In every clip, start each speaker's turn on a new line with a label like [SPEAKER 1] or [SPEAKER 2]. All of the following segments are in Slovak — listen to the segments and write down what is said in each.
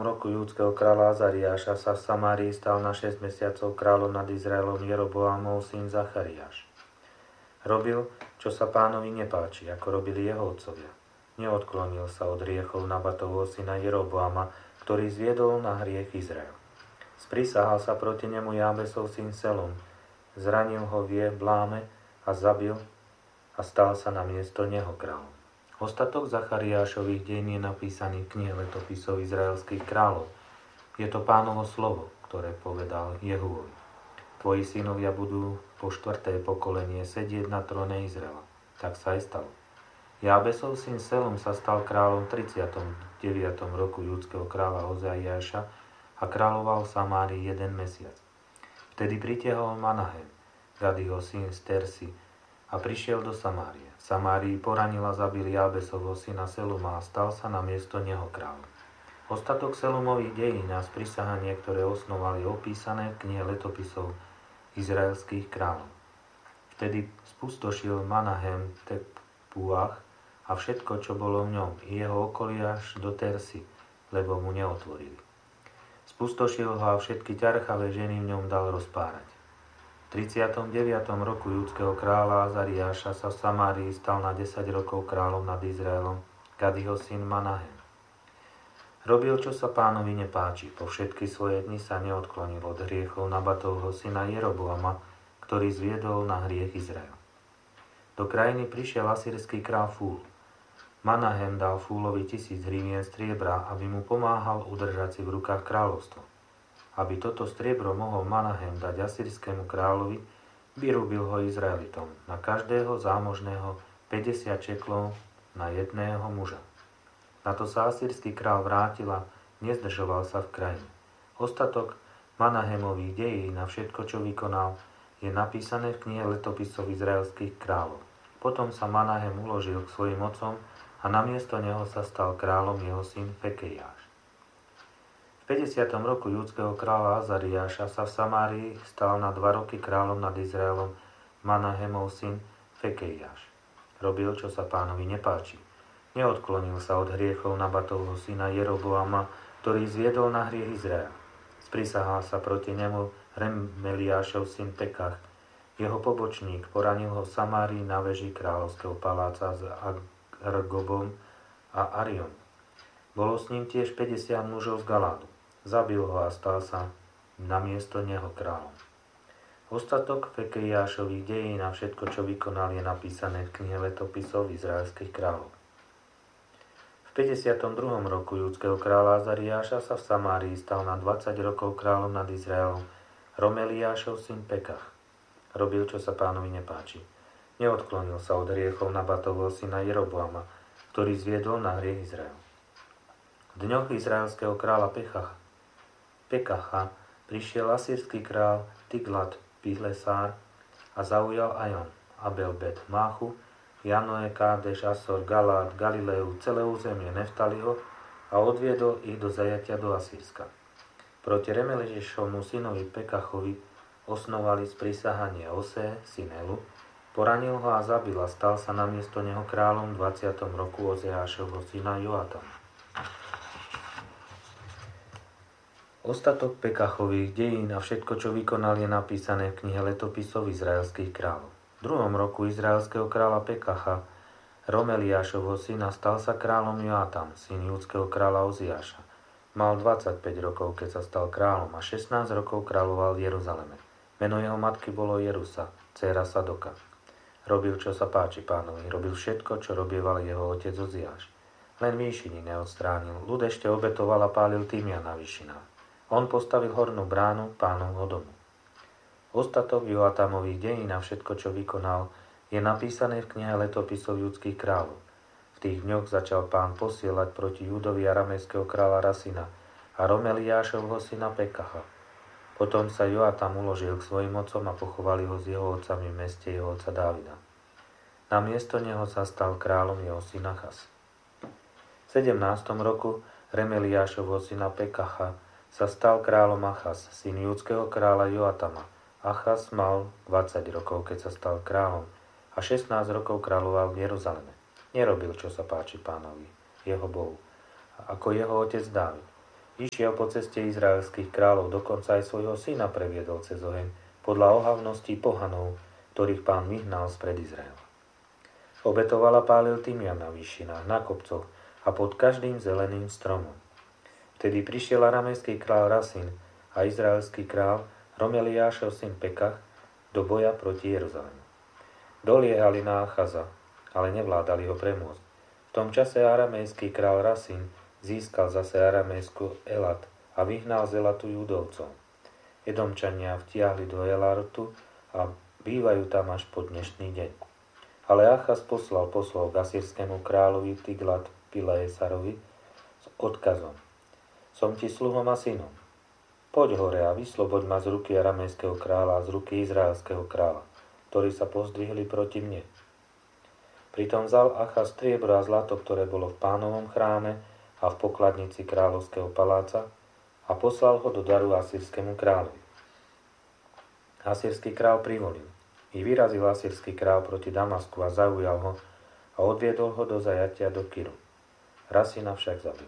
[SPEAKER 1] roku júdskeho kráľa Azariáša sa v Samárii stal na 6 mesiacov kráľom nad Izraelom Jeroboamov syn Zachariáš. Robil, čo sa Pánovi nepáči, ako robili jeho otcovia. Neodklonil sa od hriechov Nabatovho syna Jeroboama, ktorý zviedol na hriech Izrael. Sprisahal sa proti nemu Jábesov syn Selom, zranil ho v Jebláme a zabil a stal sa na miesto neho kráľom. Ostatok Zachariášových dejín je napísaný v knihe letopisov izraelských kráľov. Je to Pánovo slovo, ktoré povedal Jehúovi. Tvoji synovia budú po 4. pokolenie sedieť na tróne Izraela. Tak sa aj stalo. Jábesov syn Selom sa stal kráľom v 39. roku judského kráľa Ozaiáša a kráľoval v Samárii 1 mesiac. Vtedy pritiahol Manahem, Gadiho syn z Tersi, a prišiel do Samárie. V Samárii poranil a zabil Jábesovho syna Seluma a stal sa na miesto neho kráľom. Ostatok Selumových dejín a sprisahanie, ktoré osnovali, opísané v knihe letopisov izraelských kráľov. Vtedy spustošil Manahem Tepuach a všetko, čo bolo v ňom, i jeho okolie až do Tersy, lebo mu neotvorili. Spustošil ho a všetky ťarchavé ženy v ňom dal rozpárať. V 39. roku judského kráľa Azariáša sa v Samárii stal na 10 rokov kráľom nad Izraelom Gadiho syn Manahem. Robil, čo sa Pánovi nepáči, po všetky svoje dni sa neodklonil od hriechov Nabatovho syna Jeroboama, ktorý zviedol na hriech Izrael. Do krajiny prišiel asýrsky kráľ Fúl. Manahem dal Fúlovi 1000 hrivien striebra, aby mu pomáhal udržať si v rukách kráľovstvo. Aby toto striebro mohol Manahem dať asýrskému kráľovi, vyrúbil ho Izraelitom, na každého zámožného 50 šeklov na jedného muža. Na to sa asýrsky kráľ vrátil a nezdržoval sa v krajine. Ostatok Manahemových dejín a všetko, čo vykonal, je napísané v knihe letopisov izraelských kráľov. Potom sa Manahem uložil k svojim otcom a namiesto neho sa stal kráľom jeho syn Fekejáš. V 50. roku judského kráľa Azariáša sa v Samárii stal na 2 roky kráľom nad Izraelom Manahemov syn Fekejáš. Robil, čo sa Pánovi nepáči. Neodklonil sa od hriechov Nabatovho syna Jeroboama, ktorý zviedol na hriech Izrael. Sprisahal sa proti nemu Remeliášov syn Pekach. Jeho pobočník poranil ho v Samárii na veži kráľovského paláca s Argobom a Ariom. Bolo s ním tiež 50 mužov z Galádu. Zabil ho a stal sa namiesto neho kráľom. Ostatok Fekejášových dejín a všetko, čo vykonal, je napísané v knihe letopisov izraelských kráľov. V 52. roku judského kráľa Azariáša sa v Samárii stal na 20 rokov kráľom nad Izraelom Romeliášov syn Pekach. Robil, čo sa Pánovi nepáči. Neodklonil sa od hriechov Nabatovho syna Jeroboama, ktorý zviedol na hriech Izrael. V dňoch izraelského kráľa Pekacha prišiel asýrsky král Tiglat Pilesár a zaujal Ajon, Abel Bet Máchu, Janoe, Kádeš, Asor, Galát, Galileu, celé územie Neftaliho a odviedol ich do zajatia do Asýrska. Proti Remeliešovmu synovi Pekachovi osnovali sprisahanie Ose, syn Elu, poranil ho a zabil a stal sa namiesto neho kráľom v 20. roku Ozeášovho syna Joatam. Ostatok Pekachových dejín a všetko, čo vykonal, je napísané v knihe letopisov izraelských kráľov. V 2. roku izraelského kráľa Pekacha, Romeliášovho syna, stal sa kráľom Joatam, syn judského kráľa Oziáša. Mal 25 rokov, keď sa stal kráľom, a 16 rokov kráľoval v Jeruzaleme. Meno jeho matky bolo Jerusa, dcéra Sadoka. Robil, čo sa páči Pánovi, robil všetko, čo robieval jeho otec Oziáš. Len výšiny neodstránil, ľud ešte obetoval a pálil týmian na výšinách. On postavil hornú bránu Pánovho domu. Ostatok Joatamových dejín a všetko, čo vykonal, je napísané v knihe letopisov judských kráľov. V tých dňoch začal Pán posielať proti Júdovi aramejského kráľa Rasina a Romeliášovho syna Pekacha. Potom sa Joatam uložil k svojim otcom a pochovali ho s jeho otcami v meste jeho otca Dávida. Na miesto neho sa stal kráľom jeho syn Achaz. V 17. roku Remeliášovho syna Pekacha sa stal kráľom Achaz, syn judského kráľa Joatama. Achaz mal 20 rokov, keď sa stal kráľom, a 16 rokov kráľoval v Jeruzaleme. Nerobil, čo sa páči Pánovi, jeho Bohu, ako jeho otec Dávid. Išiel po ceste izraelských kráľov, dokonca aj svojho syna previedol cez oheň, podľa ohavností pohanov, ktorých Pán vyhnal spred Izraela. Obetoval a pálil tymian na výšinách, na kopcoch a pod každým zeleným stromom. Vtedy prišiel aramejský kráľ Rasin a izraelský kráľ Romeliášov syn Pekach do boja proti Jeruzalému. Doliehali na Achaza, ale nevládali ho premôcť. V tom čase aramejský kráľ Rasin získal zase aramejskú Elat a vyhnal z Elatu Judovcov. Edomčania vtiahli do Elatu a bývajú tam až po dnešný deň. Ale Achaz poslal poslov k asýrskému kráľovi Tiglat-Pileserovi s odkazom: Som ti sluhom a synom. Poď hore a vysloboď ma z ruky aramejského kráľa a z ruky izraelského kráľa, ktorí sa pozdvihli proti mne. Pritom vzal Achaz striebro a zlato, ktoré bolo v Pánovom chráme a v pokladnici kráľovského paláca, a poslal ho do daru asýrskému kráľovi. Asýrsky kráľ privolil. I vyrazil asýrsky kráľ proti Damasku a zaujal ho a odviedol ho do zajatia do Kiru. Rasina však zabil.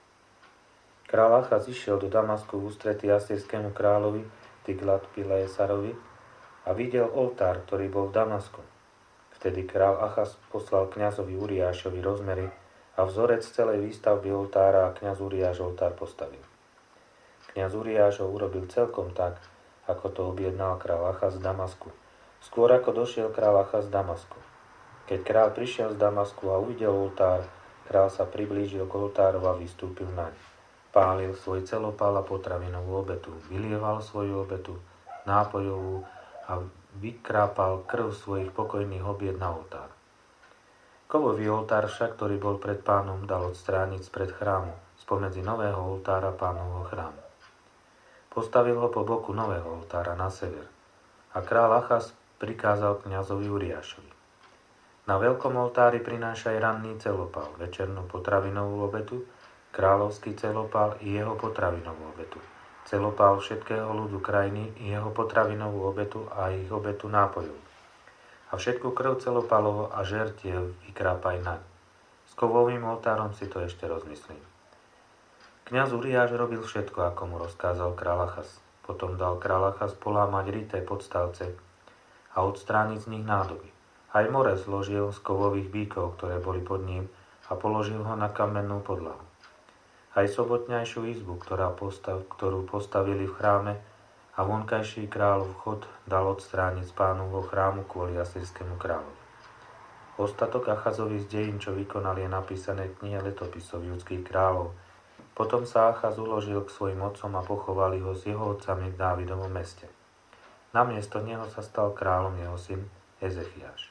[SPEAKER 1] Kráľ Achaz išiel do Damasku v ústretí asýrskému kráľovi Tiglat-Pileserovi a videl oltár, ktorý bol v Damasku. Vtedy kráľ Achaz poslal kňazovi Uriášovi rozmery a vzorec celej výstavby oltára a kňaz Uriáš oltár postavil. Kňaz Uriášov urobil celkom tak, ako to objednal kráľ Achaz z Damasku, skôr ako došiel kráľ Achaz z Damasku. Keď kráľ prišiel z Damasku a uvidel oltár, kráľ sa priblížil k oltáru a vystúpil naň. Pálil svoj celopál a potravinovú obetu, vylieval svoju obetu nápojovú a vykrápal krv svojich pokojných obied na oltár. Kovový oltár však, ktorý bol pred Pánom, dal odstrániť spred chrámu, spomedzi nového oltára Pánovho chrámu. Postavil ho po boku nového oltára na sever a kráľ Achaz prikázal kňazovi Uriášovi: Na veľkom oltári prinášaj ranný celopál, večernú potravinovú obetu, kráľovský celopál i jeho potravinovú obetu, celopál všetkého ľudu krajiny i jeho potravinovú obetu a ich obetu nápojov. A všetku krv celopalovo a žertiev vykrápaj naň. S kovovým oltárom si to ešte rozmyslím. Kňaz Uriáš robil všetko, ako mu rozkázal kráľ Achaz. Potom dal kráľ Achaz polámať rité podstavce a odstrániť z nich nádoby. Aj more zložil z kovových bíkov, ktoré boli pod ním, a položil ho na kamennú podlahu. Aj sobotňajšiu izbu, ktorú postavili v chráme, a vonkajší kráľov vchod dal odstrániť z Pánovho chrámu kvôli asýrskému kráľovi. Ostatok Achazových dejín, čo vykonal, je napísané v knihe letopisov judských kráľov. Potom sa Achaz uložil k svojim otcom a pochovali ho s jeho otcami v Dávidovom meste. Namiesto neho sa stal kráľom jeho syn Ezechiáš.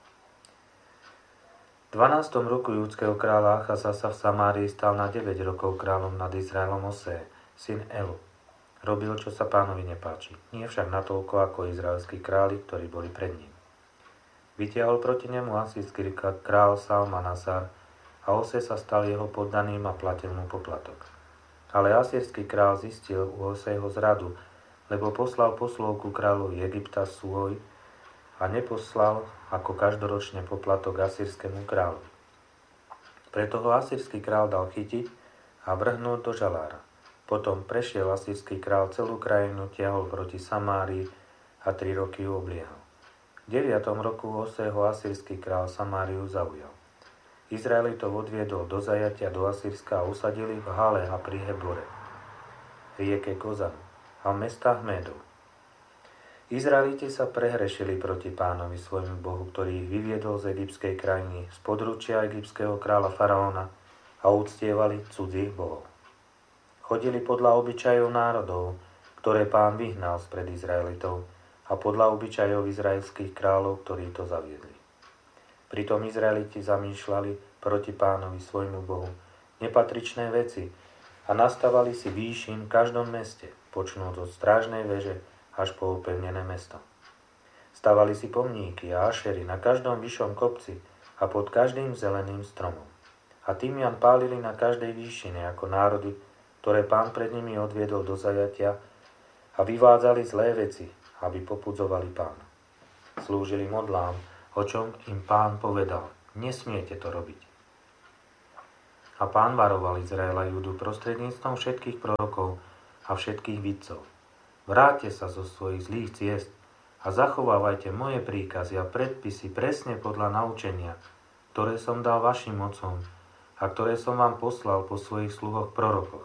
[SPEAKER 1] V 12. roku judského kráľa Achaza sa v Samárii stal na 9 rokov kráľom nad Izraelom Osej, syn Elu. Robil, čo sa Pánovi nepáči, nie však natoľko ako izraelskí králi, ktorí boli pred ním. Vytiahol proti nemu asýrsky kráľ Salmanasar a Osej sa stal jeho poddaným a platil mu poplatok. Ale asýrsky kráľ zistil u Osejho zradu, lebo poslal poslovku kráľovi Egypta Suhoj a neposlal ako každoročne poplatok asýrskému kráľovi. Preto ho asýrsky kráľ dal chytiť a vrhnúť do žalára. Potom prešiel asýrsky kráľ celú krajinu, tiahol proti Samárii a 3 roky ju obliehal. V 9. roku Osejho asýrsky kráľ Samáriu zaujal. Izraelitov odviedol do zajatia do Asýrska a usadili v Hale a pri Hebore, rieke Kozanu a v mestách Médov. Izraeliti sa prehrešili proti Pánovi svojmu Bohu, ktorý ich vyviedol z egyptskej krajiny, z područia egyptského kráľa faraóna, a uctievali cudzích bohov. Chodili podľa obyčajov národov, ktoré Pán vyhnal spred Izraelitov, a podľa obyčajov izraelských kráľov, ktorí to zaviedli. Pritom Izraeliti zamýšľali proti Pánovi svojmu Bohu nepatričné veci a nastavali si výšin v každom meste, počnúc od strážnej veže až po opevnené mesto. Stavali si pomníky a ašery na každom vyššom kopci a pod každým zeleným stromom. A tymian pálili na každej výšine ako národy, ktoré Pán pred nimi odviedol do zajatia, a vyvádzali zlé veci, aby popudzovali Pána. Slúžili modlám, o čom im Pán povedal: nesmiete to robiť. A Pán varoval Izrael a Júdu prostredníctvom všetkých prorokov a všetkých vidcov. Vráťte sa zo svojich zlých ciest a zachovávajte moje príkazy a predpisy presne podľa naučenia, ktoré som dal vašim otcom a ktoré som vám poslal po svojich sluhoch prorokoch.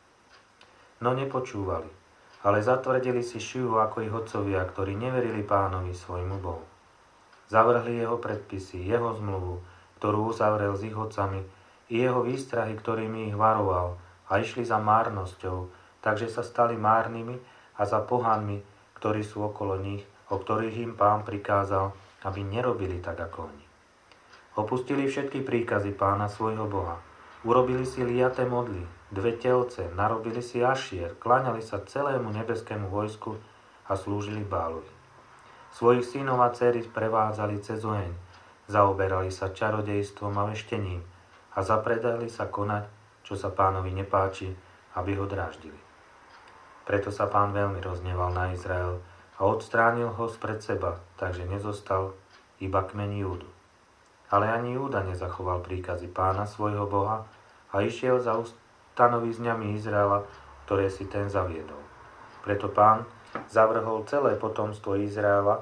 [SPEAKER 1] No nepočúvali, ale zatvrdili si šiu ako ich otcovia, ktorí neverili Pánovi svojmu Bohu. Zavrhli jeho predpisy, jeho zmluvu, ktorú uzavrel s ich otcami, i jeho výstrahy, ktorými ich varoval, a išli za márnosťou, takže sa stali márnymi a za pohanmi, ktorí sú okolo nich, o ktorých im Pán prikázal, aby nerobili tak ako oni. Opustili všetky príkazy Pána svojho Boha. Urobili si liaté modly, 2 telce, narobili si ašier, kláňali sa celému nebeskému vojsku a slúžili Bálovi. Svojich synov a dcery prevádzali cez oheň, zaoberali sa čarodejstvom a veštením a zapredali sa konať, čo sa Pánovi nepáči, aby ho dráždili. Preto sa Pán veľmi rozneval na Izrael a odstránil ho spred seba, takže nezostal iba kmeň Júdu. Ale ani Júda nezachoval príkazy Pána svojho Boha a išiel za ustanovizňami Izraela, ktoré si ten zaviedol. Preto Pán zavrhol celé potomstvo Izraela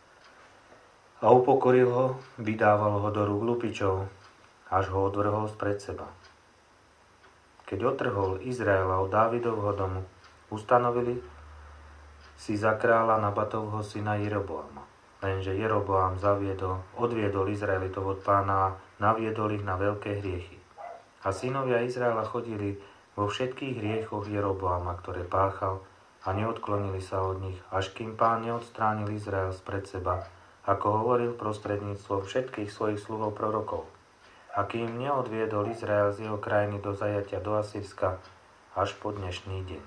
[SPEAKER 1] a upokoril ho, vydával ho do rúk lupičov, až ho odvrhol spred seba. Keď otrhol Izraela od Dávidovho domu, ustanovili si za kráľa Nabatovho syna Jeroboama. Lenže Jeroboam odviedol Izraelitov od Pána a naviedol ich na veľké hriechy. A synovia Izraela chodili vo všetkých hriechoch Jeroboama, ktoré páchal, a neodklonili sa od nich, až kým Pán neodstránil Izrael spred seba, ako hovoril prostredníctvom všetkých svojich sluhov prorokov. A kým neodviedol Izrael z jeho krajiny do zajatia do Asyrska až po dnešný deň.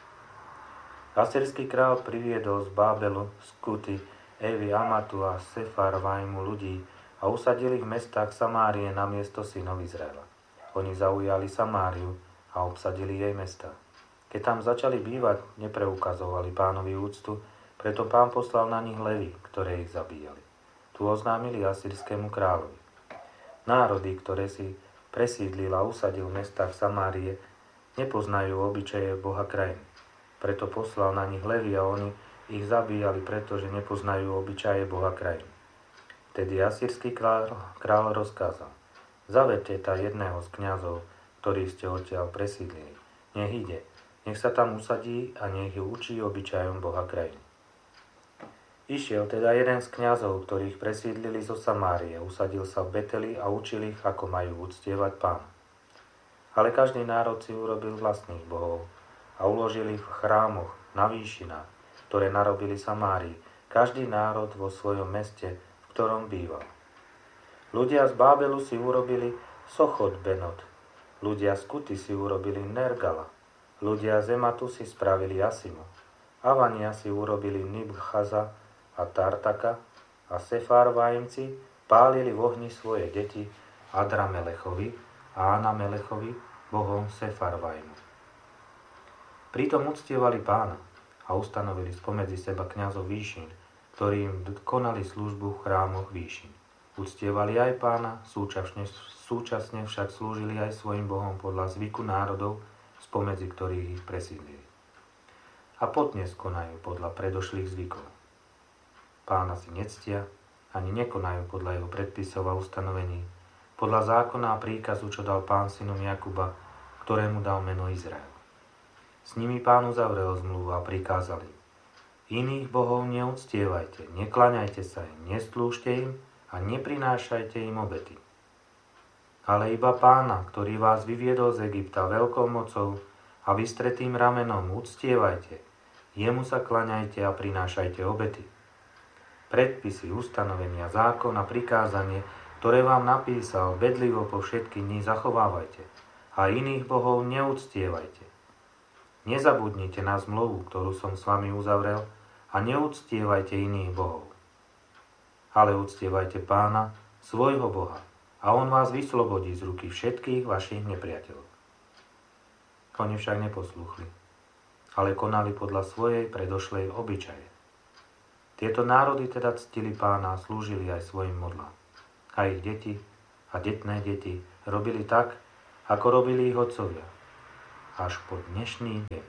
[SPEAKER 1] Asýrsky král priviedol z Bábelu, z Kuty, Evy, Amatu a Sefarvajmu ľudí a usadili ich v mestách Samárie na miesto synov Izraela. Oni zaujali Samáriu a obsadili jej mestá. Keď tam začali bývať, nepreukazovali Pánovi úctu, preto Pán poslal na nich levy, ktoré ich zabíjali. Tu oznámili asýrskému kráľovi. Národy, ktoré si presídlil a usadil v mestách Samárie, nepoznajú obyčaje Boha krajiny. Preto poslal na nich levy a oni ich zabíjali, pretože nepoznajú obyčaje Boha krajiny. Vtedy asýrsky kráľ rozkázal: Zavedte tá jedného z kňazov, ktorý ste odtiaľ presídlili. Nech ide, nech sa tam usadí a nech ju učí obyčajom Boha krajiny. Išiel teda jeden z kňazov, ktorých presídlili zo Samárie, usadil sa v Beteli a učil ich, ako majú uctievať Pána. Ale každý národ si urobil vlastných bohov a uložil ich v chrámoch, na výšinách, ktoré narobili Samárii, každý národ vo svojom meste, v ktorom býval. Ľudia z Bábelu si urobili Sochot Benot, ľudia z Kuty si urobili Nergala, ľudia z Ematu si spravili Asimo, Avania si urobili Nibchaza a Tartaka a Sefarvajmci pálili v ohni svoje deti Adramelechovi a Anamelechovi, bohom Sefarvajmu. Pritom uctievali Pána a ustanovili spomedzi seba kňazov výšin, ktorí im konali službu v chrámoch výšin. Uctievali aj Pána, súčasne však slúžili aj svojim bohom podľa zvyku národov, spomedzi ktorých ich presídlili. A podnes konajú podľa predošlých zvykov. Pána si nectia, ani nekonajú podľa jeho predpisov a ustanovení, podľa zákona a príkazu, čo dal Pán synom Jakuba, ktorému dal meno Izrael. S nimi Pán uzavrel zmluvu a prikázal im: Iných bohov neuctievajte, nekláňajte sa im, neslúžte im a neprinášajte im obety. Ale iba Pána, ktorý vás vyviedol z Egypta veľkou mocou a vystretým ramenom, uctievajte, jemu sa klaňajte a prinášajte obety. Predpisy, ustanovenia, zákon a prikázanie, ktoré vám napísal, bedlivo po všetky dni zachovávajte a iných bohov neúctievajte. Nezabudnite na zmluvu, ktorú som s vami uzavrel, a neúctievajte iných bohov. Ale uctievajte Pána, svojho Boha, a on vás vyslobodí z ruky všetkých vašich nepriateľov. Oni však neposlúchli, ale konali podľa svojej predošlej obyčaje. Tieto národy teda ctili Pána a slúžili aj svojim modlám. A ich deti a detné deti robili tak, ako robili ich otcovia, až po dnešný deň.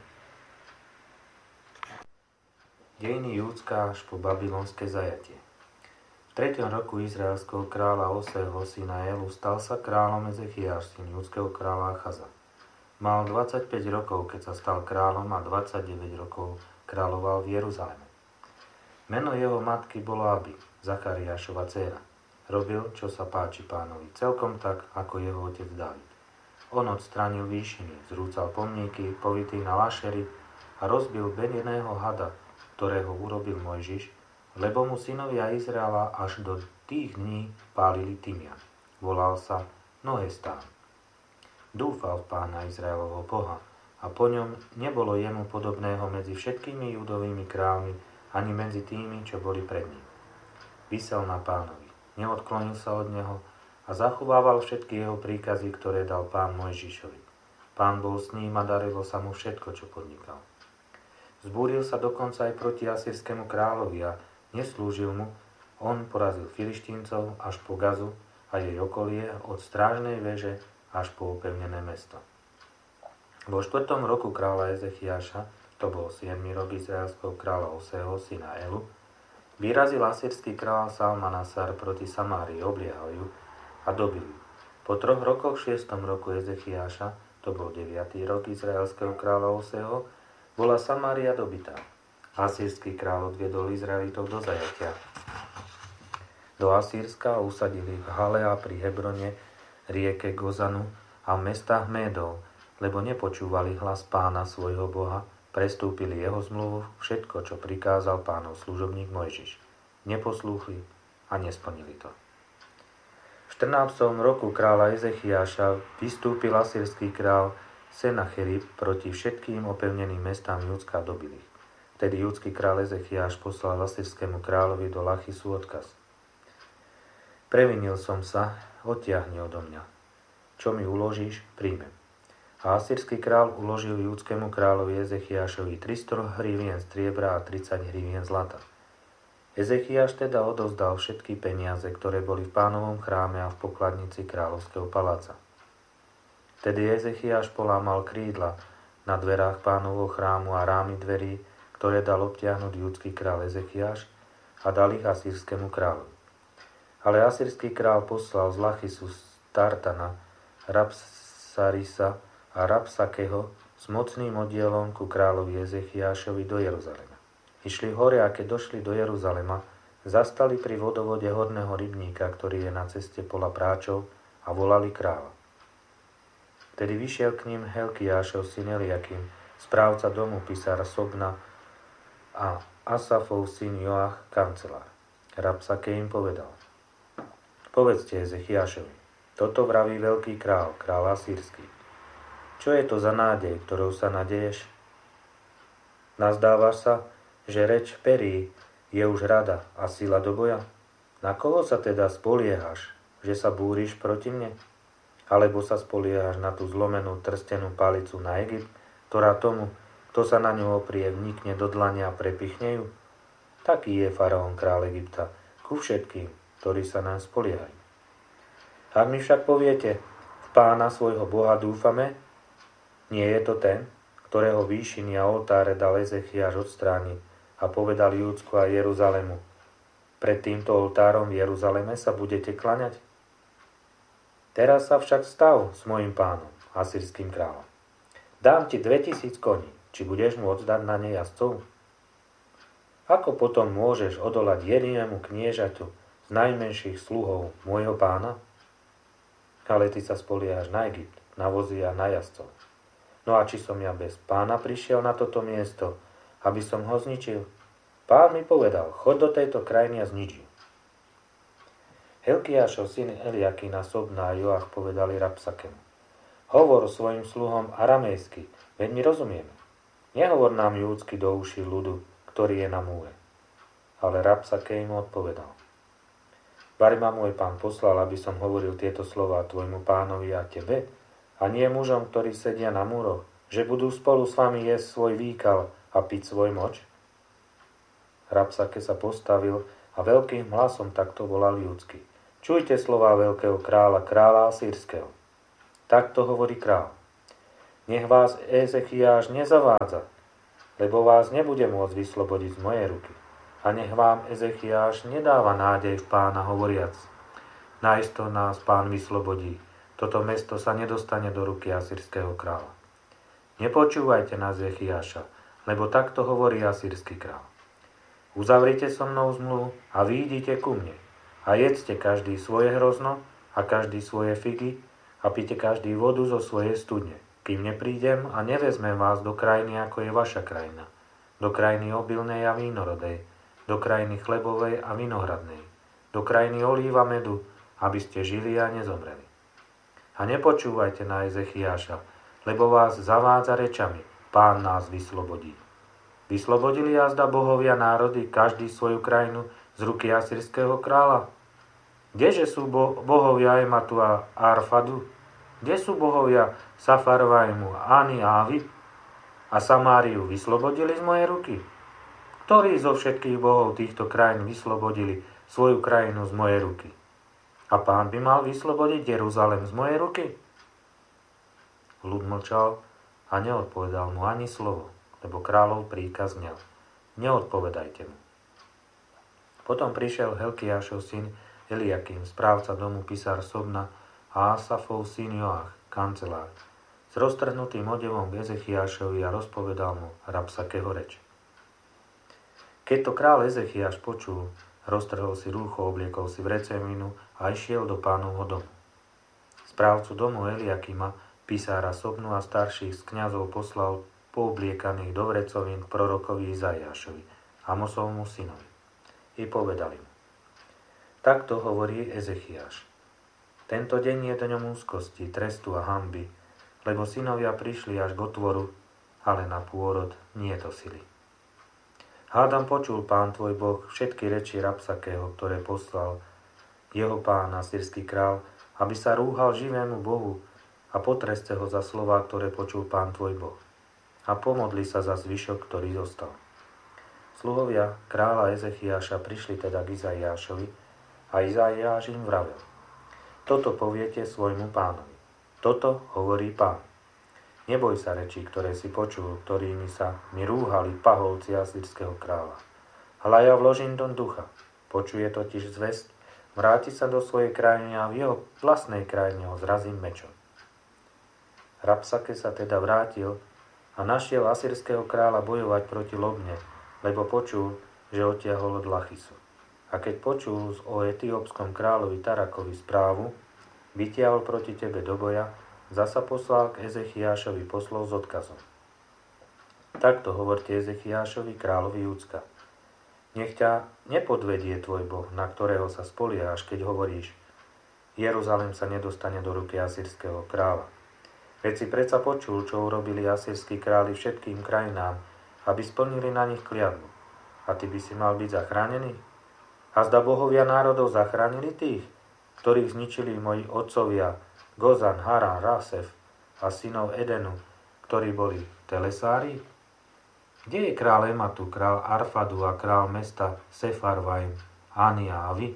[SPEAKER 1] Dejiny Júdska až po babylonské zajatie. V 3. roku izraelského kráľa Oseho syna Elu stal sa kráľom Ezechiáš, syn judského kráľa Achaza. Mal 25 rokov, keď sa stal kráľom, a 29 rokov kráľoval v Jeruzaleme. Meno jeho matky bolo Abi, Zachariášova dcéra. Robil, čo sa páči Pánovi, celkom tak, ako jeho otec Dávid. On odstránil výšiny, zrúcal pomníky, povitý na lašery, a rozbil Beneného hada, ktorého urobil Mojžiš, lebo mu synovia Izraela až do tých dní pálili tymian. Volal sa Nohestán. Dúfal v Pána Izraelovho Boha, a po ňom nebolo jemu podobného medzi všetkými judovými kráľmi, ani medzi tými, čo boli pred ním. Visel na Pánovi, neodklonil sa od neho a zachovával všetky jeho príkazy, ktoré dal Pán Mojžišovi. Pán bol s ním a darilo sa mu všetko, čo podnikal. Zbúril sa dokonca aj proti asýrskému kráľovi a neslúžil mu. On porazil Filištíncov až po Gazu a jej okolie, od strážnej veže až po opevnené mesto. Vo 4. roku kráľa Ezechiáša, to bol 7. rok izraelského kráľa Oseho, syna Elu, vyrazil asýrsky kráľ Salmanasar proti Samárii, obliehal ju a dobil ju. Po 3 rokoch v 6. roku Ezechiáša, to bol 9. rok izraelského kráľa Oseho, bola Samária dobitá. Asýrsky kráľ odviedol Izraelitov do zajatia. Do Asýrska usadili v Halea pri Hebrone, rieke Gozanu a v mestách Médov, lebo nepočúvali hlas Pána svojho Boha, prestúpili jeho zmluvu, všetko, čo prikázal Pánov služobník Mojžiš. Neposlúchli a nesplnili to. V 14. roku kráľa Ezechiáša vystúpil asýrsky kráľ Senacherib proti všetkým opevneným mestám Júdska a dobil ich. Vtedy júdsky kráľ Ezechiáš poslal asýrskému kráľovi do Lachisu odkaz. Previnil som sa, odtiahni odo mňa. Čo mi uložíš, príjmem. A asýrsky kráľ uložil júdskému kráľovi Ezechiášovi 300 hrivien striebra a 30 hrivien zlata. Ezechiáš teda odovzdal všetky peniaze, ktoré boli v Pánovom chráme a v pokladnici kráľovského paláca. Tedy Ezechiáš polámal krídla na dverách Pánovho chrámu a rámy dverí, ktoré dal obtiahnuť judský kráľ Ezechiáš, a dal ich asýrskému kráľovi. Ale asýrsky kráľ poslal z Lachisu Tartana, Rabsarisa a Rabsakeho s mocným oddielom ku kráľovi Ezechiášovi do Jeruzalema. Išli hore, a keď došli do Jeruzalema, zastali pri vodovode horného rybníka, ktorý je na ceste pola práčov, a volali kráľa. Tedy vyšiel k ním Helkiášov syn Eliakim, správca domu pisár Sobna, a Asafov syn Joach, kancelár. Rabsake im povedal: Povedzte Ezechiášovi, toto vraví veľký král, král asýrsky. Čo je to za nádej, ktorou sa nadeješ? Nazdávaš sa, že reč perí je už rada a sila do boja? Na koho sa teda spoliehaš, že sa búriš proti mne? Alebo sa spoliehaš na tú zlomenú trstenú palicu na Egypt, ktorá tomu, kto sa na ňu oprie, vnikne do dlane a prepichne ju? Taký je faraón král Egypta ku všetkým, ktorí sa nám spoliehajú. Ak mi však poviete, v Pána svojho Boha dúfame, nie je to ten, ktorého výšiny a oltáre dal Ezechiáš odstrániť a povedal Júdsku a Jeruzalému: Pred týmto oltárom v Jeruzaleme sa budete klaňať? Teraz sa však stav s mojím pánom, asýrským kráľom. Dám ti 2000 koní, či budeš mu oddať na ne jazdcov? Ako potom môžeš odolať jedinému kniežaťu z najmenších sluhov môjho pána? Ale ty sa spoliehaš na Egypt, na vozy a na jazdcov. No a či som ja bez pána prišiel na toto miesto, aby som ho zničil? Pán mi povedal: Choď do tejto krajiny a znič ju. Helkiášov syn Eliakina, Sobna a Joach povedali Rabsakemu: Hovor svojim sluhom aramejsky, veď my rozumieme. Nehovor nám júdsky do uší ľudu, ktorý je na múre. Ale Rabsake im odpovedal: Vari ma môj pán poslal, aby som hovoril tieto slová tvojmu pánovi a tebe, a nie mužom, ktorí sedia na múroch, že budú spolu s vami jesť svoj výkal a piť svoj moč? Rabsake sa postavil a veľkým hlasom takto volal júdsky: Čujte slová veľkého kráľa, kráľa asýrskeho. Takto hovorí král. Nech vás Ezechiáš nezavádza, lebo vás nebude môcť vyslobodiť z mojej ruky. A nech vám Ezechiáš nedáva nádej v Pána hovoriac. Naisto nás Pán vyslobodí. Toto mesto sa nedostane do ruky asýrskeho kráľa. Nepočúvajte na Ezechiáša, lebo takto hovorí asýrsky kráľ. Uzavrite so mnou zmluvu a výjdite ku mne. A jedzte každý svoje hrozno a každý svoje figy a pite každý vodu zo svojej studne, kým neprídem a nevezmem vás do krajiny, ako je vaša krajina, do krajiny obilnej a vínorodej, do krajiny chlebovej a vinohradnej, do krajiny olíva medu, aby ste žili a nezomreli. A nepočúvajte na Ezechiáša, lebo vás zavádza rečami, Pán nás vyslobodí. Vyslobodili jazda bohovia národy, každý svoju krajinu z ruky asýrskeho kráľa? Kdeže sú bohovia Ematu a Arfadu? Kde sú bohovia Safarvajmu, Ani a Avi? A Samáriu vyslobodili z mojej ruky? Ktorí zo všetkých bohov týchto krajín vyslobodili svoju krajinu z mojej ruky? A Pán by mal vyslobodiť Jeruzalém z mojej ruky? Ľud mlčal a neodpovedal mu ani slovo, lebo kráľov príkaz znel. Neodpovedajte mu. Potom prišiel Helkiášov syn Eliakim, správca domu, pisár Sobna, a Asafov syn Joach, kancelár, s roztrhnutým odevom k Ezechiášovi a rozpovedal mu Rabsakého reč. Keď to kráľ Ezechiáš počul, roztrhol si rúcho, obliekol si vreceminu a išiel do Pánovho domu. Správcu domu Eliakima, pisára Sobnu a starších z kňazov poslal poobliekaných do vrecovín k prorokovi Izaiášovi, Amosovmu synovi. I povedali mu: Takto hovorí Ezechiáš. Tento deň je dňom úzkosti, trestu a hanby, lebo synovia prišli až k otvoru, ale na pôrod nie to sily. Hádam počul Pán tvoj Boh všetky reči Rabsakého, ktoré poslal jeho pán asýrsky král, aby sa rúhal živému Bohu a potreste ho za slová, ktoré počul Pán tvoj Boh. A pomodli sa za zvyšok, ktorý zostal. Sluhovia kráľa Ezechiáša prišli teda k Izaiášovi a Izaiáš im vravel: Toto poviete svojmu pánovi. Toto hovorí Pán. Neboj sa rečí, ktoré si počul, ktorými sa mi rúhali pahovci asýrskeho kráľa. Hľa ja vložím do ducha, počuje totiž zvesť, vráti sa do svojej krajiny a v jeho vlastnej krajine ho zrazím mečom. Rabsake sa teda vrátil a našiel asýrskeho kráľa bojovať proti Lobne, lebo počul, že odtiahol od Lachisu. A keď počul o etiópskom kráľovi Tarakovi správu, vytiahol proti tebe do boja, zasa poslal k Ezechiášovi poslov s odkazom. Takto hovorte Ezechiášovi, kráľovi Júdska. Nech ťa nepodvedie tvoj Boh, na ktorého sa spoliehaš, keď hovoríš: Jeruzalém sa nedostane do ruky asýrskeho kráľa. Veď si predsa počul, čo urobili asýrskí králi všetkým krajinám, aby splnili na nich kliatbu. A ty by si mal byť zachránený? A zda bohovia národov zachránili tých, ktorých zničili moji otcovia Gozan, Haran, Rasef a synov Edenu, ktorí boli telesári? Kde je král Ematu, král Arfadu a král mesta Sefarvaim, Ani a Avi?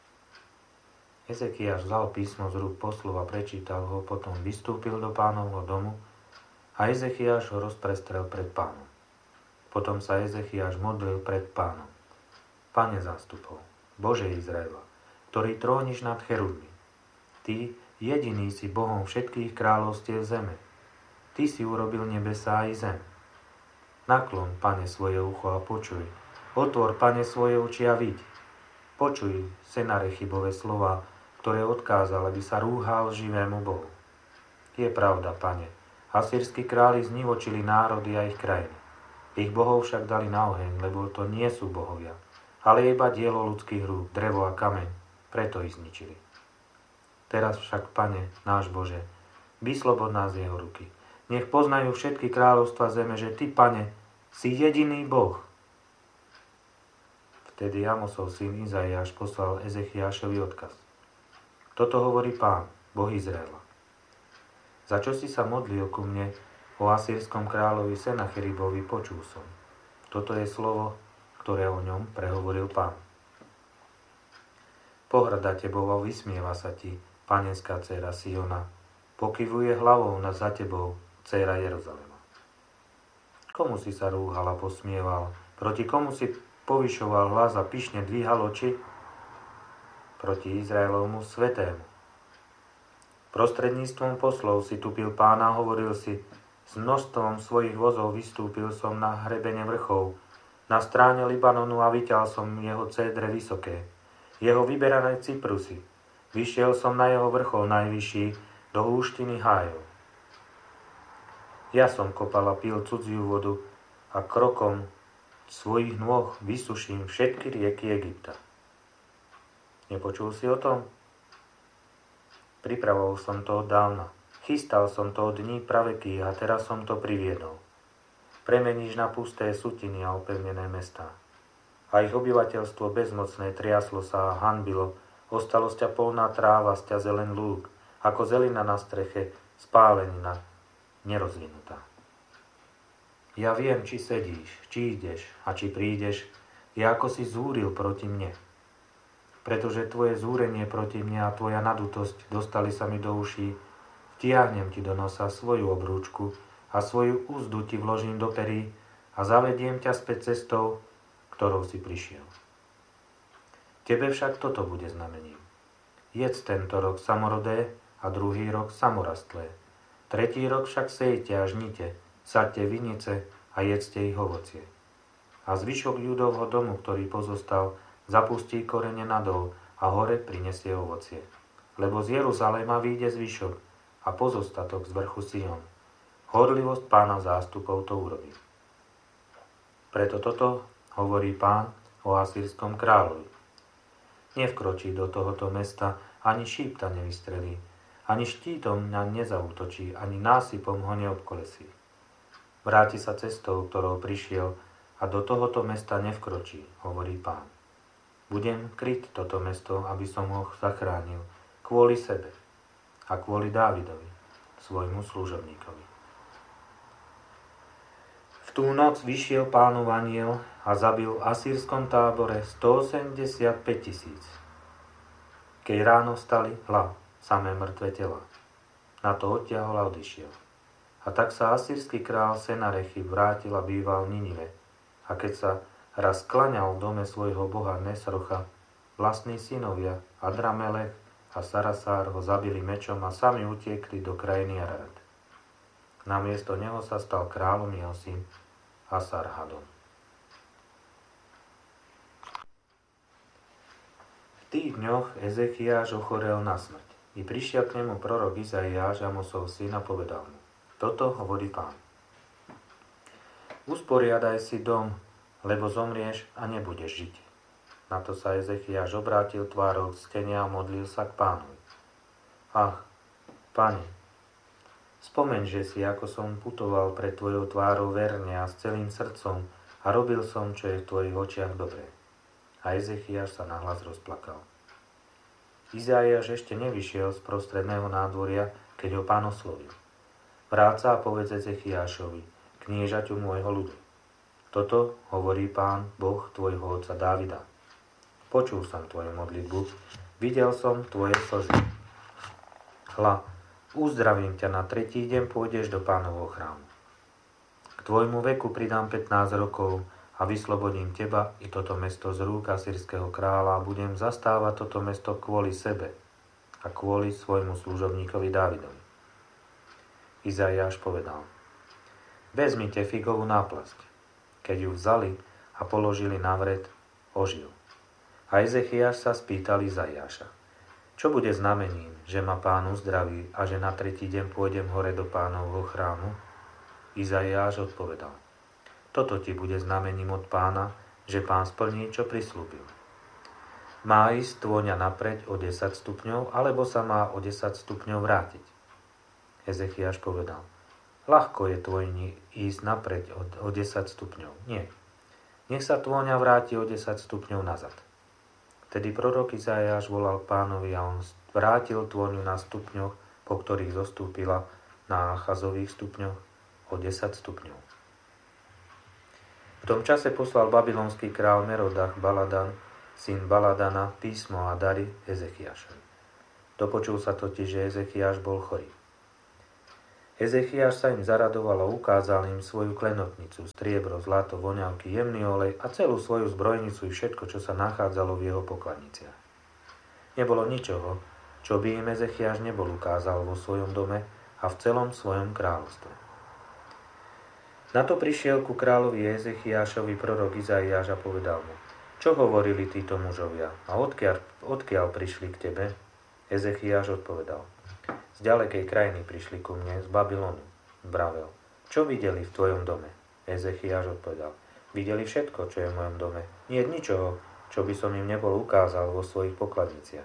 [SPEAKER 1] Ezekiáš vzal písmo z rúk poslov a prečítal ho, potom vystúpil do Pánovho domu a Ezekiáš ho rozprestrel pred Pánom. Potom sa Ezechiáš modlil pred Pánom: Pane zástupov, Bože Izraela, ktorý tróniš nad cherubmi, Ty jediný si Bohom všetkých kráľovstiev zeme. Ty si urobil nebesá i zem. Naklon, Pane, svoje ucho a počuj. Otvor, Pane, svoje oči a vidť. Počuj Senarechibove slova, ktoré odkázal, aby sa rúhal živému Bohu. Je pravda, Pane, asýrski králi znivočili národy a ich krajiny. Ich bohov však dali na oheň, lebo to nie sú bohovia, ale iba dielo ľudských rúk, drevo a kameň, preto ich zničili. Teraz však, Pane, náš Bože, vyslobod nás z jeho ruky. Nech poznajú všetky kráľovstva zeme, že Ty, Pane, si jediný Boh. Vtedy Amosov syn Izaiáš poslal Ezechiášovi odkaz. Toto hovorí Pán, Boh Izraela. Za čo si sa modlil ku mne o asýrskom kráľovi Senacheribovi, počul som. Toto je slovo, ktoré o ňom prehovoril Pán. Pohrda tebou a vysmieva sa ti, panenská dcéra Siona. Pokyvuje hlavou za tebou, dcéra Jeruzalema. Komu si sa rúhal a posmieval? Proti komu si povyšoval hlas a pyšne dvíhal oči? Proti Izraelovmu svetému. Prostredníctvom poslov si tupil Pána, hovoril si, s množstvom svojich vozov vystúpil som na hrebene vrchov, na stráne Libanonu a vyťal som jeho cédre vysoké, jeho vyberané cyprusy. Vyšiel som na jeho vrchol najvyšší, do húštiny hájov. Ja som kopal a pil cudziu vodu a krokom svojich nôh vysuším všetky rieky Egypta. Nepočul si o tom? Pripravoval som to od dávna. Chystal som to od dní pravekých a teraz som to priviedol. Premeníš na pusté sutiny a opevnené mestá. A ich obyvateľstvo bezmocné triaslo sa a hanbilo, ostalo z ťa polná tráva, z ťa zelen lúk, ako zelina na streche, spálenina, nerozvinutá. Ja viem, či sedíš, či ideš a či prídeš, ja ako si zúril proti mne. Pretože tvoje zúrenie proti mne a tvoja nadutosť dostali sa mi do uší, vtiahnem ti do nosa svoju obrúčku a svoju úzdu ti vložím do perí a zavediem ťa späť cestou, ktorou si prišiel. Tebe však toto bude znamením. Jedz tento rok samorodé a druhý rok samorastlé. Tretí rok však sejte a žnite, saďte vinice a jedzte ich ovocie. A zvyšok Judovho domu, ktorý pozostal, zapustí korene nadol a hore prinesie ovocie. Lebo z Jeruzalema vyjde zvyšok a pozostatok z vrchu Sion. Horlivosť Pána zástupov to urobí. Preto toto hovorí Pán o asýrskom kráľovi. Nevkročí do tohoto mesta, ani šípta nevystrelí, ani štítom na nezaútočí, ani násypom ho neobkolesí. Vráti sa cestou, ktorou prišiel, a do tohoto mesta nevkročí, hovorí Pán. Budem kryť toto mesto, aby som ho zachránil, kvôli sebe a kvôli Dávidovi, svojmu služobníkovi. V tú noc vyšiel Pánov anjel a zabil v asýrskom tábore 185 000. Keď ráno vstali, hľa, samé mŕtve tela. Na to odtiahol a odišiel. A tak sa asýrsky král Senarechib vrátil a býval v Ninive. A keď sa raz klaňal v dome svojho boha Nesrocha, vlastní synovia Adramelech a Sarasár ho zabili mečom a sami utiekli do krajiny Arad. Namiesto neho sa stal kráľom jeho syn Asarhadon. V tých dňoch Ezechiáš ochorel na smrť. I prišiel k nemu prorok Izaiáš, Amosov syn, a povedal mu: Toto hovorí Pán. Usporiadaj si dom, lebo zomrieš a nebudeš žiť. Na to sa Ezechiáš obrátil tvárou k stene a modlil sa k Pánovi. Ach, Pane, spomeň, že si, ako som putoval pred tvojou tvárou verne a s celým srdcom a robil som, čo je v tvojich očiach dobré. A Ezechiáš sa nahlas rozplakal. Izaiáš ešte nevyšiel z prostredného nádvoria, keď ho Pán oslovil. Vráť sa a povedz Ezechiášovi, kniežaťu môjho ľudu. Toto hovorí Pán, Boh tvojho otca Dávida. Počul som tvoju modlitbu, videl som tvoje slzy. Hľa, uzdravím ťa, na tretí deň pôjdeš do Pánovho chrámu. K tvojmu veku pridám 15 rokov a vyslobodím teba i toto mesto z rúk asýrskeho kráľa a budem zastávať toto mesto kvôli sebe a kvôli svojmu služobníkovi Dávidovi. Izaiáš povedal: Vezmite figovú náplasť. Keď ju vzali a položili na vred, ožil. A Ezechiáš sa spýtal Izaiáša: Čo bude znamením, že ma Pán uzdraví a že na tretí deň pôjdem hore do Pánovho chrámu? Izaiáš odpovedal: Toto ti bude znamením od Pána, že Pán splní, čo prislúbil. Má ísť tôňa napreď o 10 stupňov, alebo sa má o 10 stupňov vrátiť? Ezechiáš povedal: Ľahko je tvojni ísť napreď o 10 stupňov. Nie. Nech sa tôňa vráti o 10 stupňov nazad. Vtedy prorok Izaiáš volal Pánovi a on vrátil tôňu na stupňoch, po ktorých zostúpila na Achazových stupňoch o 10 stupňov. V tom čase poslal babylonský král Merodach Baladan, syn Baladana, písmo a dary Ezechiášovi. Dopočul sa totiž, že Ezechiáš bol chorý. Ezechiáš sa im zaradoval a ukázal im svoju klenotnicu, striebro, zlato, voňavky, jemný olej a celú svoju zbrojnicu i všetko, čo sa nachádzalo v jeho pokladniciach. Nebolo ničoho, čo by im Ezechiáš nebol ukázal vo svojom dome a v celom svojom kráľovstve. Na to prišiel ku kráľovi Ezechiášovi prorok Izaiáš a povedal mu: Čo hovorili títo mužovia a odkiaľ prišli k tebe? Ezechiáš odpovedal: Z ďalekej krajiny prišli ku mne, z Babylonu. Vravel: Čo videli v tvojom dome? Ezechiáš odpovedal: Videli všetko, čo je v mojom dome. Nie je ničoho, čo by som im nebol ukázal vo svojich pokladniciach.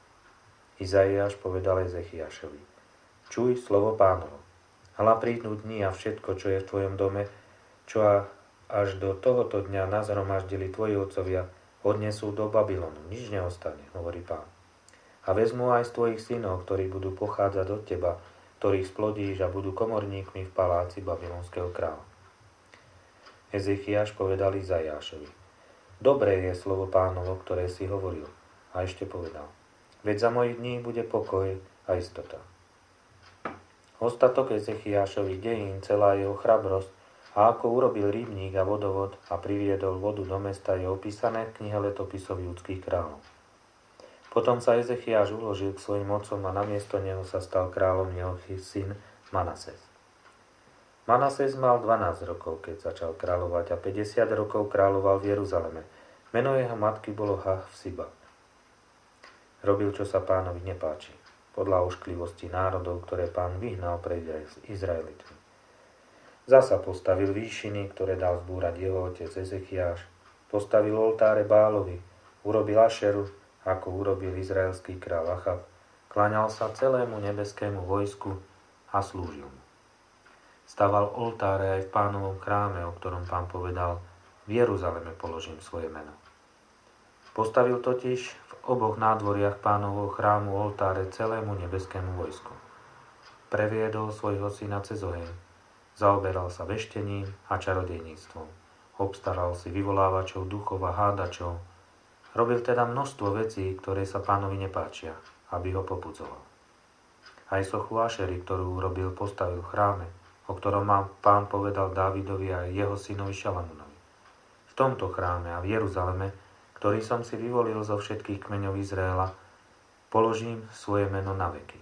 [SPEAKER 1] Izaiáš povedal Ezechiášovi: Čuj slovo Pánovo. Hľa prídu dni a všetko, čo je v tvojom dome, čo až do tohoto dňa nazhromaždili tvoji otcovia, odnesú do Babylonu. Nič neostane, hovorí Pán. A vezmu aj z tvojich synov, ktorí budú pochádzať od teba, ktorých splodíš a budú komorníkmi v paláci babylonského kráľa. Ezechiáš povedal Izaiášovi: Dobré je slovo Pánovo, ktoré si hovoril. A ešte povedal: Veď za mojich dní bude pokoj a istota. Ostatok Ezechiášových dejín, celá jeho chrabrosť a ako urobil rybník a vodovod a priviedol vodu do mesta, je opísané v knihe letopisov judských kráľov. Potom sa Ezechiáš uložil k svojim otcom a namiesto neho sa stal kráľom jeho syn Manases. Manases mal 12 rokov, keď začal kráľovať, a 50 rokov kráľoval v Jeruzaleme. Meno jeho matky bolo Hafsiba. Robil, čo sa Pánovi nepáči, podľa ošklivosti národov, ktoré Pán vyhnal pred Izraelitmi. Zasa postavil výšiny, ktoré dal zbúrať jeho otec Ezechiáš. Postavil oltáre Bálovi, urobil Ašeru, ako urobil izraelský kráľ Achab. Kláňal sa celému nebeskému vojsku a slúžil mu. Staval oltáre aj v Pánovom chráme, o ktorom Pán povedal: V Jeruzaleme položím svoje meno. Postavil totiž v oboch nádvoriach Pánovho chrámu oltáre celému nebeskému vojsku. Previedol svojho syna cez oheň. Zaoberal sa veštením a čarodejníctvom. Obstaral si vyvolávačov duchov a hádačov. Robil teda množstvo vecí, ktoré sa Pánovi nepáčia, aby ho popudzoval. Aj sochu Ašery, ktorú urobil, postavil v chráme, o ktorom Pán povedal Dávidovi a jeho synovi Šalamúnovi. V tomto chráme a v Jeruzaleme, ktorý som si vyvolil zo všetkých kmeňov Izraela, položím svoje meno na veky.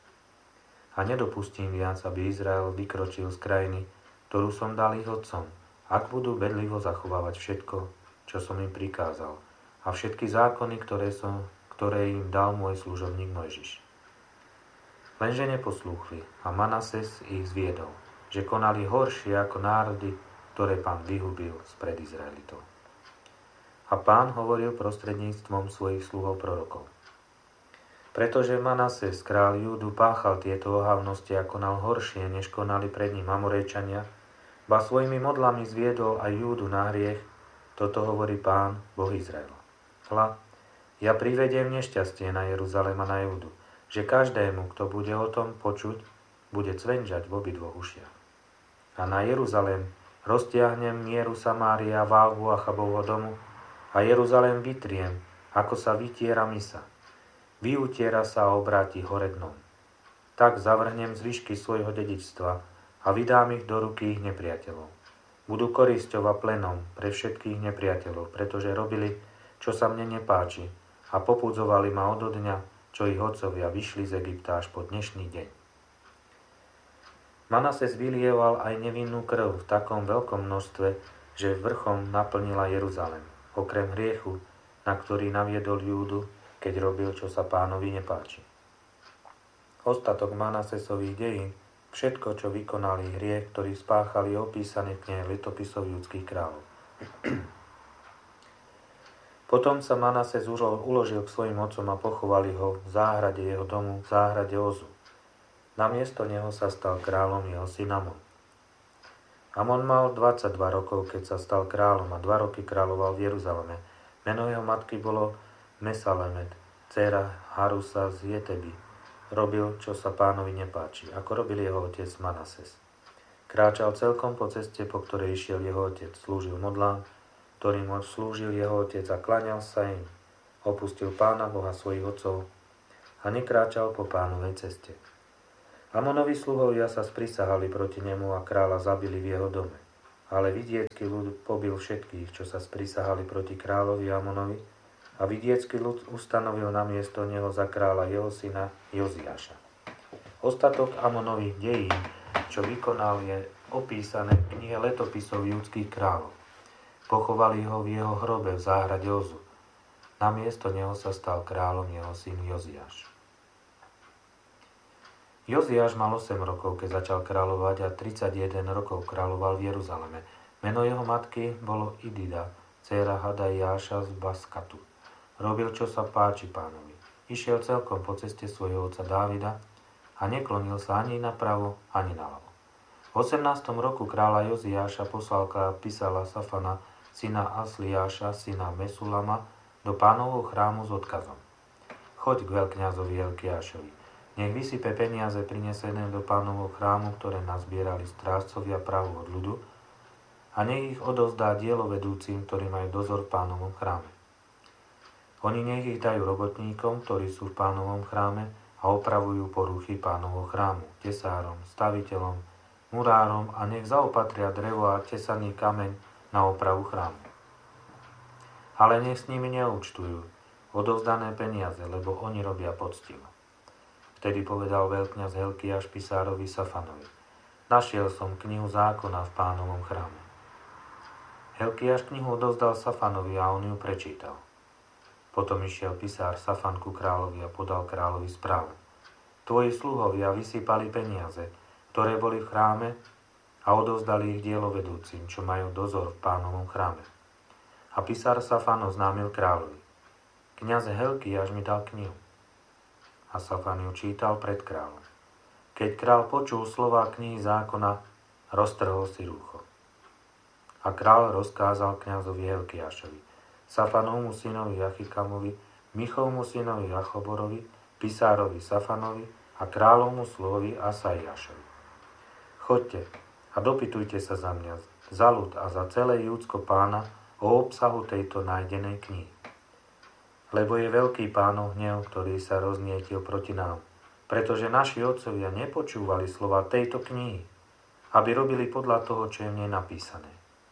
[SPEAKER 1] A nedopustím viac, aby Izrael vykročil z krajiny, ktorú som dal ich otcom, ak budú bedlivo zachovávať všetko, čo som im prikázal, a všetky zákony, ktoré im dal môj služobník Mojžiš. Lenže neposlúchli a Manases ich zviedol, že konali horšie ako národy, ktoré Pán vyhubil spred Izraelitov. A Pán hovoril prostredníctvom svojich sluhov prorokov: Pretože Manases, kráľ Júdu, páchal tieto ohavnosti a konal horšie, než konali pred ním Amorejčania, ba svojimi modlami zviedol aj Júdu na hriech, toto hovorí Pán, Boh Izraela. Hľa, ja privediem nešťastie na Jeruzalém a na Júdu, že každému, kto bude o tom počuť, bude cvenžať v obidvoch ušiach. A na Jeruzalém roztiahnem mieru Samária, váhu Achabovho domu, a Jeruzalém vytriem, ako sa vytiera mysa. Vyutiera sa a obráti hore dnom. Tak zavrhnem zvyšky svojho dedičstva a vydám ich do ruky ich nepriateľov. Budú korisťou a plenom pre všetkých nepriateľov, pretože robili, čo sa mne nepáči, a popudzovali ma odo dňa, čo ich otcovia vyšli z Egypta až po dnešný deň. Manases vylieval aj nevinnú krv v takom veľkom množstve, že vrchom naplnila Jeruzalém, okrem hriechu, na ktorý naviedol Júdu, keď robil, čo sa Pánovi nepáči. Ostatok Manasesových dejín, všetko, čo vykonali, hriech, ktorý spáchali, je opísaný v knihe letopisov judských kráľov. Potom sa Manases uložil k svojim otcom a pochovali ho v záhrade jeho domu, v záhrade Ozu. Namiesto neho sa stal kráľom jeho syn Amon. Amon mal 22 rokov, keď sa stal kráľom, a 2 roky kráľoval v Jeruzaleme. Meno jeho matky bolo Mesalemet, dcéra Harusa z Jeteby. Robil, čo sa Pánovi nepáči, ako robil jeho otec Manases. Kráčal celkom po ceste, po ktorej išiel jeho otec, slúžil modlám, ktorým slúžil jeho otec, a klaňal sa im. Opustil Pána Boha svojich otcov a nekráčal po Pánovej ceste. Amonovi sluhovia sa sprisahali proti nemu a kráľa zabili v jeho dome. Ale vidiecký ľud pobil všetkých, čo sa sprisahali proti kráľovi Amonovi, a vidiecký ľud ustanovil na miesto neho za kráľa jeho syna Joziáša. Ostatok Amonových dejín, čo vykonal, je opísané v knihe letopisov judských kráľov. Pochovali ho v jeho hrobe v záhrade Ozu. Na miesto neho sa stal kráľom jeho syn Joziáš. Joziáš mal 8 rokov, keď začal kráľovať, a 31 rokov kráľoval v Jeruzaleme. Meno jeho matky bolo Idida, dcéra Hadajáša z Baskatu. Robil, čo sa páči Pánovi. Išiel celkom po ceste svojho otca Dávida a neklonil sa ani napravo, ani naľavo. V 18. roku kráľa Joziáša poslal písala Safana, syna Asliáša, syna Mesulama, do Pánovho chrámu s odkazom: Choď k veľkňazovi Hilkiášovi. Nech vysype peniaze prinesené do Pánovho chrámu, ktoré nazbierali strážcovia právu od ľudu, a nech ich odovzdá dielovedúcim, ktorí majú dozor v Pánovom chráme. Oni nech ich dajú robotníkom, ktorí sú v Pánovom chráme a opravujú poruchy Pánovho chrámu, tesárom, staviteľom, murárom, a nech zaopatria drevo a tesaný kameň na opravu chrámu. Ale nech s nimi neúčtujú odovzdané peniaze, lebo oni robia poctivo. Vtedy povedal veľkňaz Hilkiáš pisárovi Safanovi: Našiel som knihu zákona v Pánovom chráme. Hilkiáš knihu odovzdal Safanovi a on ju prečítal. Potom išiel pisár Safan ku kráľovi a podal kráľovi správu: Tvoji sluhovia vysypali peniaze, ktoré boli v chráme, a odovzdali ich dielovedúcim, čo majú dozor v Pánovom chráme. A pisár Safan oznámil kráľovi: Kňaz Hilkiáš mi dal knihu. A Safan ju čítal pred kráľom. Keď kráľ počul slová knihy zákona, roztrhol si rúcho. A kráľ rozkázal kňazovi Hilkiášovi, Safanovmu synovi Achikamovi, Michovmu synovi Achoborovi, pisárovi Safanovi a kráľovmu sluhovi Asaiášovi: Choďte a dopytujte sa za mňa, za ľud a za celé Júdsko Pána o obsahu tejto nájdenej knihy. Lebo je veľký Pánov hnev, ktorý sa roznietil proti nám, pretože naši otcovia nepočúvali slova tejto knihy, aby robili podľa toho, čo je v nej napísané.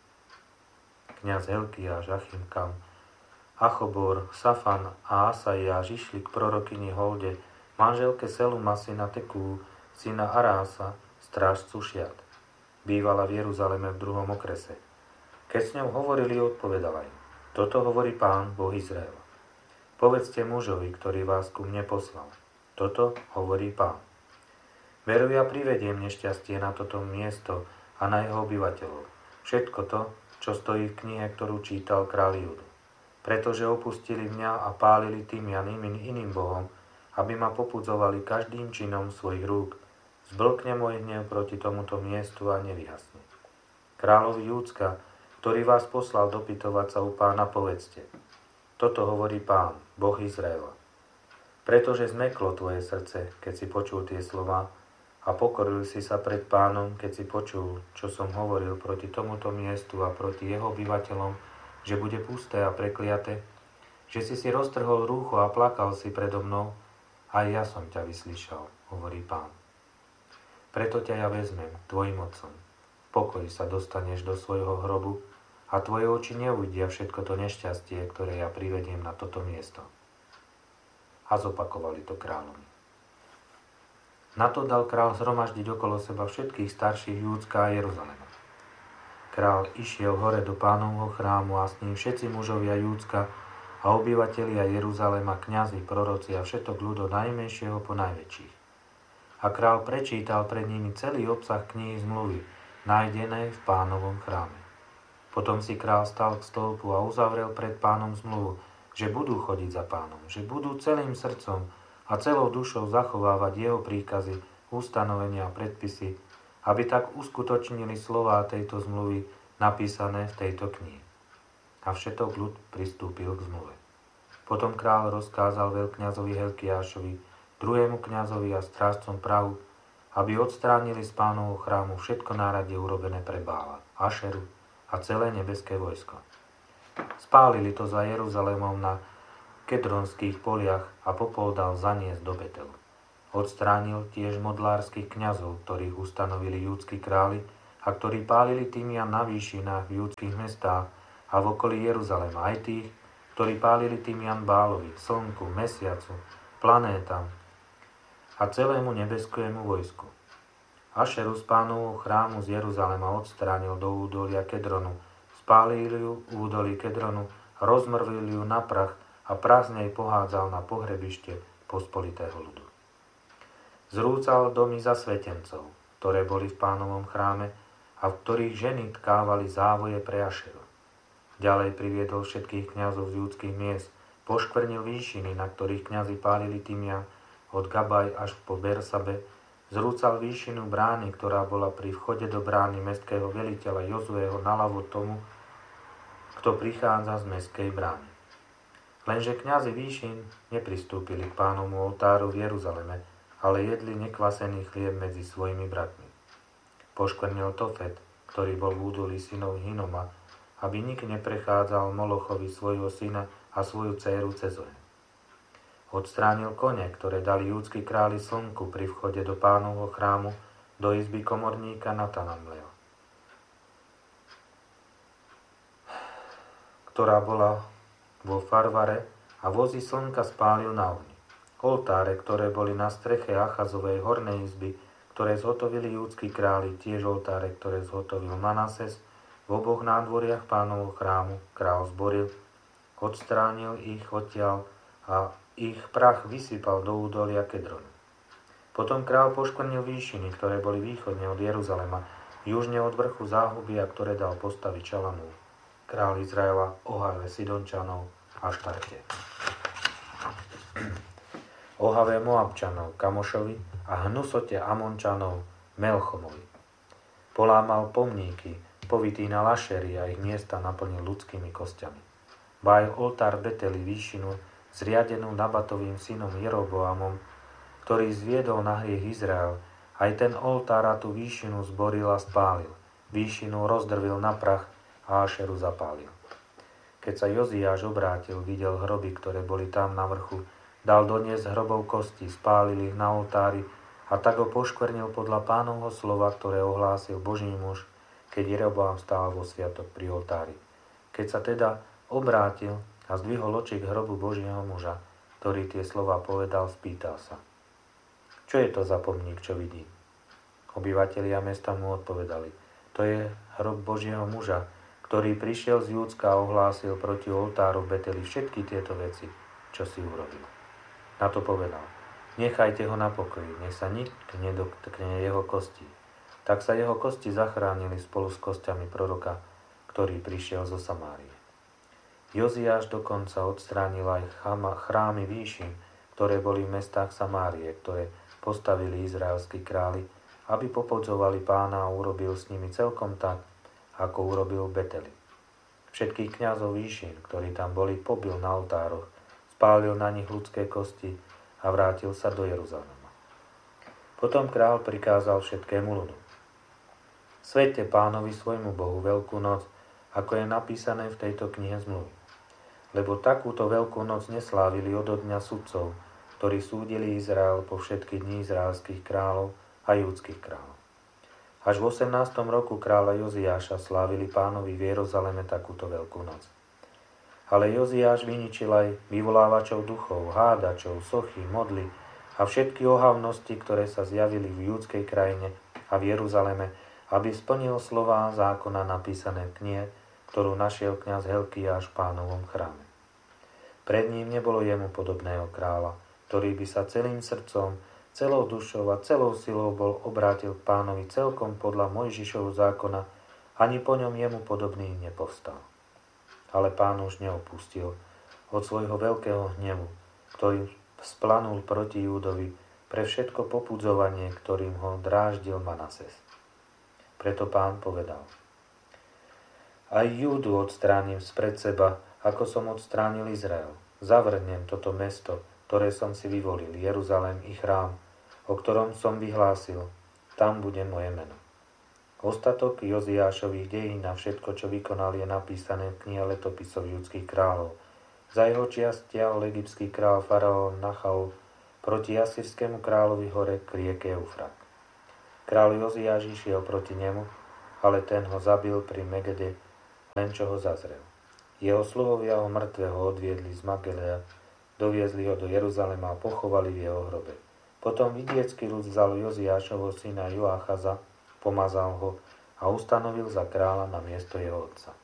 [SPEAKER 1] Kňaz Hilkiáš, Achimkam, Achobor, Safan a Asaiáš išli k prorokyni Holde, manželke Seluma syna Tekú, syna Arása, strážcu Šiat. Bývala v Jeruzaleme v 2. okrese. Keď s ňou hovorili, odpovedala im: Toto hovorí Pán, Boh Izraela. Povedzte mužovi, ktorý vás ku mne poslal: Toto hovorí Pán. Veru, ja privediem nešťastie na toto miesto a na jeho obyvateľov. Všetko to, čo stojí v knihe, ktorú čítal kráľ Júdu. Pretože opustili mňa a pálili tým iným bohom, aby ma popudzovali každým činom svojich rúk. Zblkne môj hnev proti tomuto miestu a nevyhasne. Kráľovi Júdska, ktorý vás poslal dopytovať sa u Pána, povedzte: Toto hovorí Pán, Boh Izraela. Pretože zmeklo tvoje srdce, keď si počul tie slova, a pokoril si sa pred Pánom, keď si počul, čo som hovoril proti tomuto miestu a proti jeho obyvateľom, že bude pusté a prekliaté, že si roztrhol rúcho a plakal si predo mnou, aj ja som ťa vyslyšal, hovorí Pán. Preto ťa ja vezmem tvojim otcom. Pokoj sa dostaneš do svojho hrobu a tvoje oči neuvidia všetko to nešťastie, ktoré ja privediem na toto miesto. A zopakovali to kráľovi. Na to dal kráľ zhromaždiť okolo seba všetkých starších Júdska a Jeruzalema. Kráľ išiel hore do Pánovho chrámu a s ním všetci mužovia Júdska a obyvatelia Jeruzalema, kňazi, proroci a všetok ľud od najmenšieho po najväčších. A kráľ prečítal pred nimi celý obsah knihy zmluvy, nájdenej v Pánovom chráme. Potom si kráľ stal k stĺpu a uzavrel pred Pánom zmluvu, že budú chodiť za Pánom, že budú celým srdcom a celou dušou zachovávať jeho príkazy, ustanovenia a predpisy, aby tak uskutočnili slová tejto zmluvy napísané v tejto knihe. A všetok ľud pristúpil k zmluve. Potom kráľ rozkázal veľkňazovi Hilkiášovi, druhému kňazovi a strážcom prahu, aby odstránili z Pánovho chrámu všetko náradie urobené pre Bála, Ašeru a celé nebeské vojsko. Spálili to za Jeruzalémom na Kedronských poliach a popol dal zaniesť do Betelu. Odstránil tiež modlárskych kňazov, ktorých ustanovili júdski králi a ktorí pálili tymian na výšinách v júdskych mestách a v okolí Jeruzalema, aj tých, ktorí pálili tymian Bálovi, slnku, mesiacu, planétam a celému nebeskému vojsku. Ašeru z Pánovho chrámu z Jeruzalema odstránil do údolia Kedronu, spálil ju v údolí Kedronu, rozmrvil ju na prach a prach z nej pohádzal na pohrebište pospolitého ľudu. Zrúcal domy zasvetencov, ktoré boli v Pánovom chráme a v ktorých ženy tkávali závoje pre Ašeru. Ďalej priviedol všetkých kňazov z júdskych miest, poškvrnil výšiny, na ktorých kňazi pálili tymian od Gabaj až po Bersabe, zrúcal výšinu brány, ktorá bola pri vchode do brány mestského veliteľa Jozueho naľavo tomu, kto prichádza z mestskej brány. Lenže kňazi výšin nepristúpili k Pánovmu oltáru v Jeruzaleme, ale jedli nekvasený chlieb medzi svojimi bratmi. Poškvrnil Tofet, ktorý bol v údolí synov Hinoma, aby nik neprechádzal Molochovi svojho syna a svoju dcéru cez oheň. Odstránil kone, ktoré dali júdski králi slnku pri vchode do Pánovho chrámu, do izby komorníka Natanamlea, ktorá bola vo Farvare, a vozy slnka spálil na ohni. Oltáre, ktoré boli na streche Achazovej hornej izby, ktoré zhotovili júdski králi, tiež oltáre, ktoré zhotovil Manases, v oboch nádvoriach Pánovho chrámu král zboril, odstránil ich odtiaľ a ich prach vysypal do údolia Kedronu. Potom král poškvrnil výšiny, ktoré boli východne od Jeruzalema, južne od vrchu záhuby, a ktoré dal postaviť Šalamún, král Izraela, Ohave Sidončanov a Štarte. Ohave Moabčanov Kamošovi a Hnusote Amončanov Melchomovi. Polámal pomníky, povytínal Ašery a ich miesta naplnil ľudskými kostiami. Bájil oltár Beteli výšinu, zriadenú Nabatovým synom Jeroboamom, ktorý zviedol na hriech Izrael, aj ten oltár a tú výšinu zboril a spálil. Výšinu rozdrvil na prach a Ašeru zapálil. Keď sa Joziáš obrátil, videl hroby, ktoré boli tam na vrchu, dal doniesť hrobov kosti, spálil ich na oltári a tak ho poškvrnil podľa Pánovho slova, ktoré ohlásil Boží muž, keď Jeroboam stál vo sviatok pri oltári. Keď sa teda obrátil a zdvihol oči k hrobu Božieho muža, ktorý tie slova povedal, spýtal sa: Čo je to za pomník, čo vidím? Obyvatelia mesta mu odpovedali: To je hrob Božieho muža, ktorý prišiel z Júdska a ohlásil proti oltáru v Beteli všetky tieto veci, čo si urobil. Na to povedal: Nechajte ho na pokoji, nech sa nik nedotkne jeho kostí. Tak sa jeho kosti zachránili spolu s kostiami proroka, ktorý prišiel zo Samárie. Joziáš dokonca odstránil aj chrámy výšin, ktoré boli v mestách Samárie, ktoré postavili izraelskí králi, aby popodzovali Pána, a urobil s nimi celkom tak, ako urobil v Beteli. Všetkých kňazov výšin, ktorí tam boli, pobil na oltároch, spálil na nich ľudské kosti a vrátil sa do Jeruzalema. Potom král prikázal všetkému ľudu: Sväťte Pánovi svojmu Bohu Veľkú noc, ako je napísané v tejto knihe zmluvy. Lebo takúto Veľkú noc neslávili odo dňa sudcov, ktorí súdili Izrael po všetky dni izraelských kráľov a júdskych kráľov. Až v 18. roku kráľa Joziáša slávili Pánovi v Jeruzaleme takúto Veľkú noc. Ale Joziáš vyničil aj vyvolávačov duchov, hádačov, sochy, modly a všetky ohavnosti, ktoré sa zjavili v judskej krajine a v Jeruzaleme, aby splnil slová zákona napísané v knihe, ktorú našiel kňaz Helkiáš v Pánovom chráme. Pred ním nebolo jemu podobného kráľa, ktorý by sa celým srdcom, celou dušou a celou silou bol obrátil k Pánovi celkom podľa Mojžišovho zákona, ani po ňom jemu podobný nepovstal. Ale Pán už neopustil od svojho veľkého hnevu, ktorý splanul proti Júdovi pre všetko popudzovanie, ktorým ho dráždil Manases. Preto Pán povedal: Aj Júdu odstránim spred seba, ako som odstránil Izrael. Zavrnem toto mesto, ktoré som si vyvolil, Jeruzalém i chrám, o ktorom som vyhlásil: Tam bude moje meno. Ostatok Joziášových dejín a všetko, čo vykonal, je napísané v knihe letopisov judských kráľov. Za jeho čias stiahol egyptský král faraón Nachal proti asýrskému kráľovi hore k rieke Eufrat. Kráľ Joziáš išiel proti nemu, ale ten ho zabil pri Megede, len čo ho zazrel. Jeho sluhovia ho mŕtvého odviedli z Magelea, doviezli ho do Jeruzalema a pochovali v jeho hrobe. Potom vidiecký ľud vzal Joziášovho syna Joachaza, pomazal ho a ustanovil za kráľa na miesto jeho otca.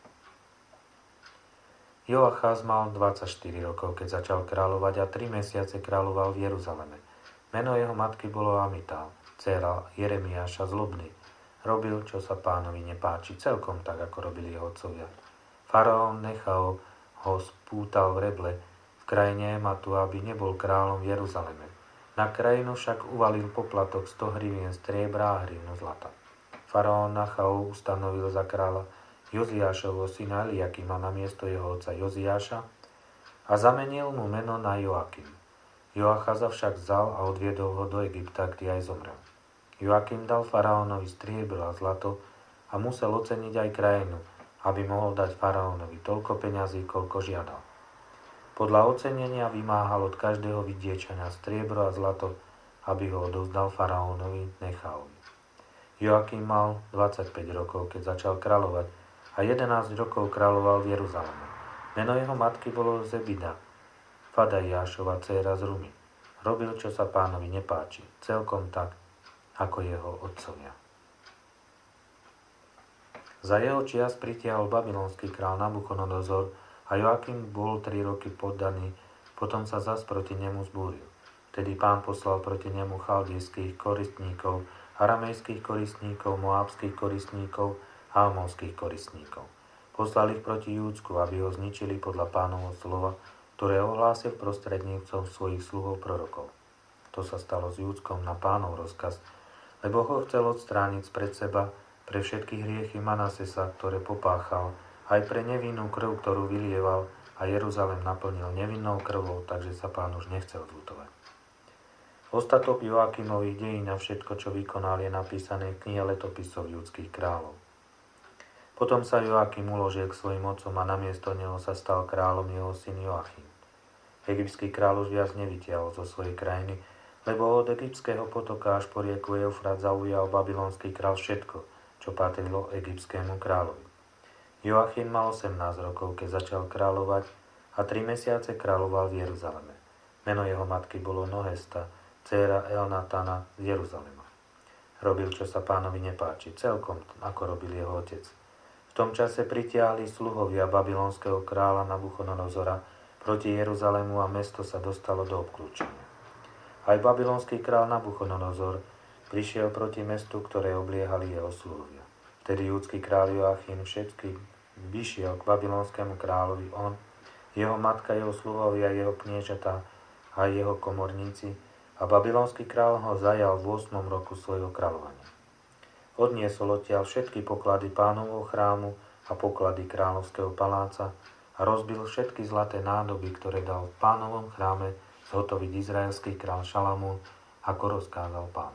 [SPEAKER 1] Joachaz mal 24 rokov, keď začal kráľovať a 3 mesiace kráľoval v Jeruzaleme. Meno jeho matky bolo Amital, dcéra Jeremiáša zlobný. Robil, čo sa Pánovi nepáči, celkom tak, ako robili jeho otcovia. Faraón Nechao ho spútal v Reble, v krajine Ematu, aby nebol kráľom v Jeruzaleme. Na krajinu však uvalil poplatok 100 hrivien striebra a hrivnu zlata. Faraón Nechao ustanovil za kráľa Joziášovho syna Eliakima na miesto jeho otca Joziáša a zamenil mu meno na Joakim. Joachaza však vzal a odviedol ho do Egypta, kde aj zomrel. Joakim dal faraónovi striebro a zlato a musel oceniť aj krajinu, aby mohol dať faraónovi toľko peňazí, koľko žiadal. Podľa ocenenia vymáhal od každého vidiečania striebro a zlato, aby ho odovzdal faraónovi Nechaovi. Joakim mal 25 rokov, keď začal kráľovať a 11 rokov kráľoval v Jeruzaleme. Meno jeho matky bolo Zebida, Fadaiášova dcéra z Rumy. Robil, čo sa Pánovi nepáči, celkom tak, ako jeho otcovia. Za jeho čias pritiahol babylonský král Nabuchodonozor a Joakim bol 3 roky poddaný, potom sa zas proti nemu zbúril. Vtedy Pán poslal proti nemu chaldejských koristníkov, aramejských koristníkov, moábskych koristníkov a amonských koristníkov. Poslali ich proti Júdsku, aby ho zničili podľa Pánovho slova, ktoré ohlásil prostredníctvom svojich sluhov prorokov. To sa stalo s Júdskom na Pánov rozkaz, lebo ho chcel odstrániť spred seba pre všetky hriechy Manasesa, ktoré popáchal, aj pre nevinnú krv, ktorú vylieval, a Jeruzalem naplnil nevinnou krvou, takže sa Pán už nechcel zľutovať. Ostatok Joakimových dejín a všetko, čo vykonal, je napísané v knihe letopisov judských kráľov. Potom sa Joakim uložil k svojim otcom a namiesto neho sa stal kráľom jeho syn Joachim. Egyptský kráľ už viac nevytiahol zo svojej krajiny, lebo od egyptského potoka až po rieku Eufrat zaujal babylonský kráľ všetko, čo patrilo egyptskému kráľovi. Joachim mal 18 rokov, keď začal kráľovať a 3 mesiace kráľoval v Jeruzaleme. Meno jeho matky bolo Nohesta, dcéra Elnatana z Jeruzalema. Robil, čo sa Pánovi nepáči, celkom ako robil jeho otec. V tom čase pritiahli sluhovia babylonského kráľa Nabuchodonozora proti Jeruzalému a mesto sa dostalo do obklúčenia. Aj babylonský kráľ Nabuchodonozor prišiel proti mestu, ktoré obliehali jeho sluhovia. Vtedy judský kráľ Joachim všetky vyšiel k babylonskému kráľovi, on, jeho matka, jeho sluhovia, jeho kniežatá a jeho komorníci, a babylonský kráľ ho zajal v 8. roku svojho kráľovania. Odniesol odtiaľ všetky poklady Pánovho chrámu a poklady kráľovského paláca a rozbil všetky zlaté nádoby, ktoré dal v Pánovom chráme zhotoviť izraelský kráľ Šalamún, ako rozkázal Pán.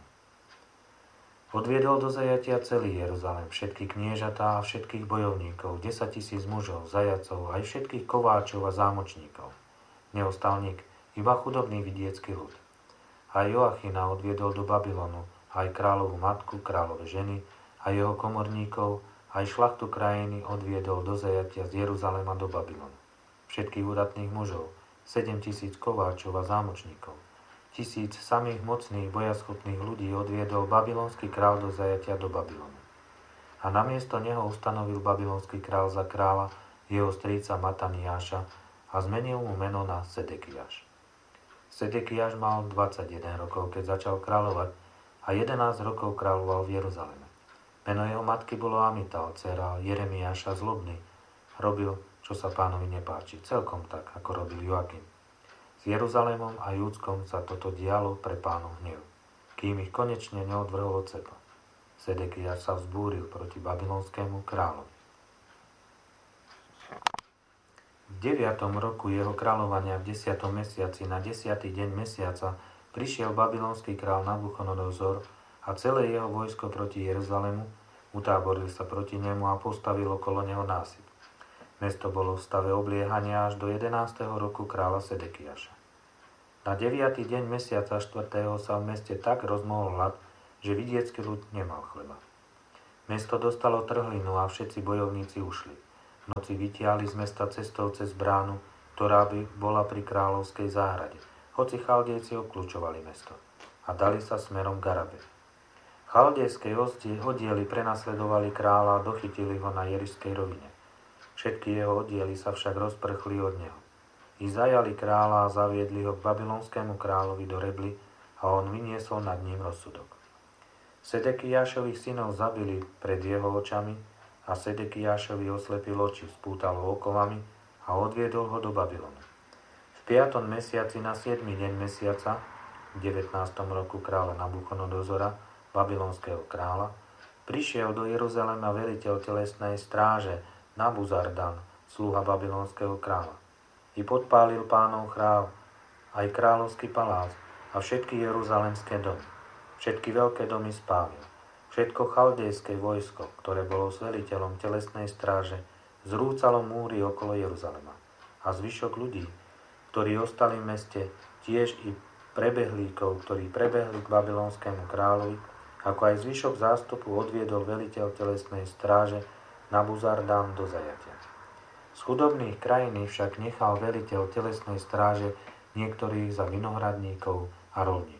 [SPEAKER 1] Odviedol do zajatia celý Jeruzalém, všetky kniežatá a všetkých bojovníkov, 10 000 mužov, zajacov, aj všetkých kováčov a zámočníkov. Neostal nik, iba chudobný vidiecký ľud. A Joachina odviedol do Babylonu, aj kráľovú matku, kráľové ženy, a jeho komorníkov, aj šlachtu krajiny odviedol do zajatia z Jeruzalema do Babylonu. Všetkých údatných mužov, 7 000 kováčov a zámočníkov, 1000 samých mocných bojaschopných ľudí odviedol babylonský kráľ do zajatia do Babylonu. A namiesto neho ustanovil babylonský kráľ za kráľa jeho strýca Mataniáša a zmenil mu meno na Sedekiáš. Sedekiáš mal 21 rokov, keď začal kráľovať a 11 rokov kráľoval v Jeruzaleme. Meno jeho matky bolo Amital, dcéra Jeremiáša zlobný. Robil, čo sa Pánovi nepáči, celkom tak, ako robil Joakim. S Jeruzalémom a Júdskom sa toto dialo pre Pánov hnev, kým ich konečne neodvrhol od seba. Sedekiáš sa vzbúril proti babylonskému kráľovi. V 9. roku jeho kráľovania v 10. mesiaci na 10. deň mesiaca prišiel babylonský kráľ Nabuchodonozor a celé jeho vojsko proti Jeruzalému, utáboril sa proti nemu a postavil okolo neho násyp. Mesto bolo v stave obliehania až do 11. roku kráľa Sedekiáša. Na 9. deň mesiaca 4. sa v meste tak rozmohol hlad, že vidiecký ľud nemal chleba. Mesto dostalo trhlinu a všetci bojovníci ušli. V noci vytiahli z mesta cestou cez bránu, ktorá by bola pri kráľovskej záhrade, hoci Chaldejci obkľúčovali mesto, a dali sa smerom k Arabe. Chaldejské oddiely prenasledovali kráľa a dochytili ho na Jerišskej rovine. Všetky jeho oddiely sa však rozprchli od neho. I zajali kráľa a zaviedli ho k babylonskému kráľovi do Rebly a on vyniesol nad ním rozsudok. Sedekiášových synov zabili pred jeho očami a Sedekiášovi oslepil oči, spútal ho okovami a odviedol ho do Babylonu. V 5. mesiaci na 7. deň mesiaca, v 19. roku kráľa Nabuchodonozora, babylonského kráľa, prišiel do Jeruzalema veliteľ telesnej stráže Nabuzardan, sluha babylonského kráľa. I podpálil pánov chrám, aj kráľovský palác a všetky jeruzalemské domy. Všetky veľké domy spálil. Všetko chaldejské vojsko, ktoré bolo s veliteľom telesnej stráže, zrúcalo múry okolo Jeruzalema. A zvyšok ľudí, ktorí ostali v meste, tiež i prebehlíkov, ktorí prebehli k babylonskému kráľovi, ako aj zvyšok zástupu odviedol veliteľ telesnej stráže Nabuzardan do zajatia. Z chudobných krajín však nechal veliteľ telesnej stráže niektorých za vinohradníkov a roľníkov.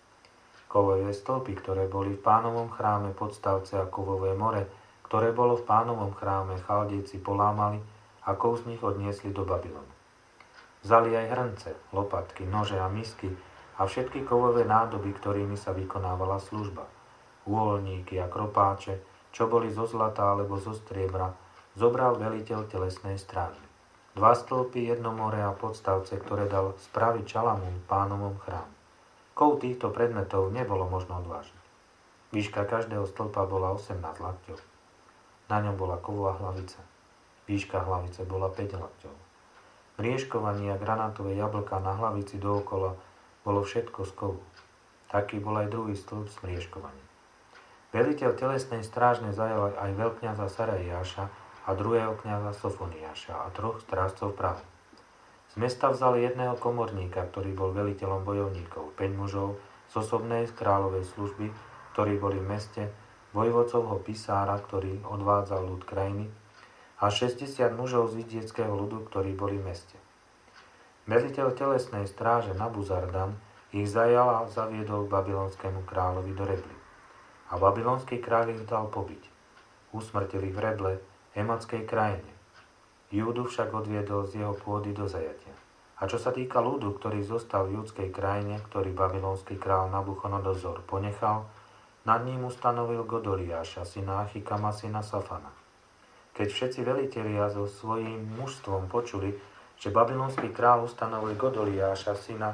[SPEAKER 1] Kovové stĺpy, ktoré boli v Pánovom chráme podstavce a kovové more, ktoré bolo v Pánovom chráme, Chaldejci polámali a kov z nich odniesli do Babylonu. Vzali aj hrnce, lopatky, nože a misky a všetky kovové nádoby, ktorými sa vykonávala služba. Úholníky a kropáče, čo boli zo zlata alebo zo striebra, zobral veliteľ telesnej stráže. 2 stĺpy, 1 more a podstavce, ktoré dal spraviť Šalamún v Pánovom chráme. Kov týchto predmetov nebolo možno odvážiť. Výška každého stĺpa bola 18 lakťov. Na ňom bola kovová hlavica. Výška hlavice bola 5 lakťov. Mriežkovanie a granátové jablká na hlavici dookola bolo všetko z kovu. Taký bol aj druhý stĺp s mriežkovaním. Veliteľ telesnej strážne zajal aj veľkňaza Sarajáša a druhého kňaza Sofoniáša a 3 strážcov práva. Z mesta vzali jedného komorníka, ktorý bol veliteľom bojovníkov, 5 mužov z osobnej kráľovej služby, ktorí boli v meste, vojvodcovho pisára, ktorý odvádzal ľud krajiny, a 60 mužov z vidieckého ľudu, ktorí boli v meste. Veliteľ telesnej stráže Nabuzardan ich zajal a zaviedol k babylonskému kráľovi do Rebly. A babylonský kráľ ich dal pobiť. Usmrtil ich v Reble, Ematskej krajine. Júdu však odviedol z jeho pôdy do zajatia. A čo sa týka ľudu, ktorý zostal v judskej krajine, ktorý babylonský král Nabuchodonozor ponechal, nad ním ustanovil Godoliáša, syna Achikama, syna Safana. Keď všetci velitelia so svojím mužstvom počuli, že babylonský král ustanovil Godoliáša, syna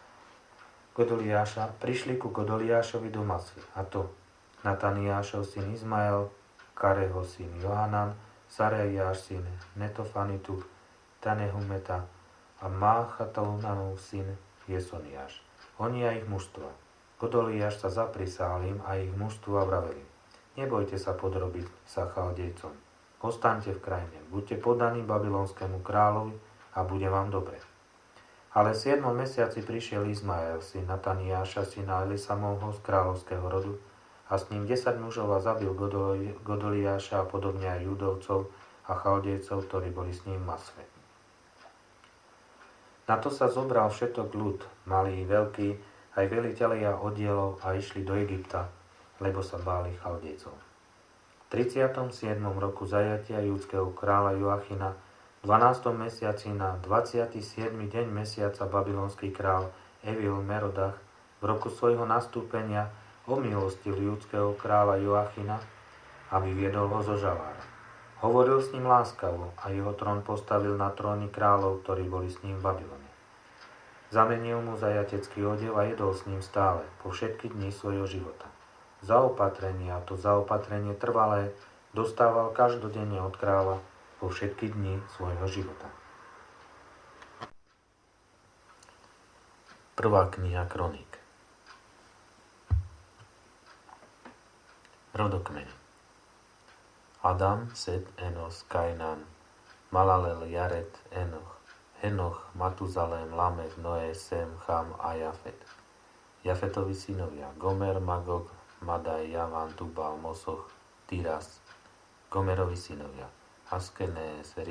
[SPEAKER 1] Godoliáša, prišli ku Godoliášovi do Masy, a to Nataniášov syn Izmael, Kareho syn Johanan, Sarejáš syn Netofanitu, Tanehumeta a Máchatovnanov syn Jesoniáš. Oni a ich mužstva. Godoliáš sa zaprisahal im a ich mužstva vraveli: Nebojte sa podrobiť sa Chaldejcom. Ostaňte v krajine, buďte podaní babylonskému kráľovi a bude vám dobre. Ale v 7. mesiaci prišiel Izmael, syn Nataniáša, syna Elisamovho z kráľovského rodu, a s ním 10 mužov a zabil Godoliáša a podobne aj Judovcov a Chaldejcov, ktorí boli s ním v Masve. Na to sa zobral všetok ľud, malý, veľký, aj velitelia oddielov a išli do Egypta, lebo sa báli Chaldejcov. V 37. roku zajatia judského kráľa Joachina, v 12. mesiaci na 27. deň mesiaca babylonský král Evil Merodach v roku svojho nastúpenia omilostil judského kráľa Joachina a vyviedol ho zo žalára. Hovoril s ním láskavo a jeho trón postavil na tróny kráľov, ktorí boli s ním v Babylone. Zamenil mu zajatecký odev a jedol s ním stále, po všetky dni svojho života. Zaopatrenie, a to zaopatrenie trvalé, dostával každodenne od kráľa po všetky dni svojho života. Prvá kniha Kroník. Rodokmeň. Adam, Set, Enos, Kainan, Malalel, Jared, Enoch, Henoch, Matuzalém, Lamech, Noé, Sem, Cham a Jafet. Jafetovi synovia Gomer, Magog, Madaj, Javan, Tubal, Mosoch, Tiras. Gomerovi synovia Askenéz,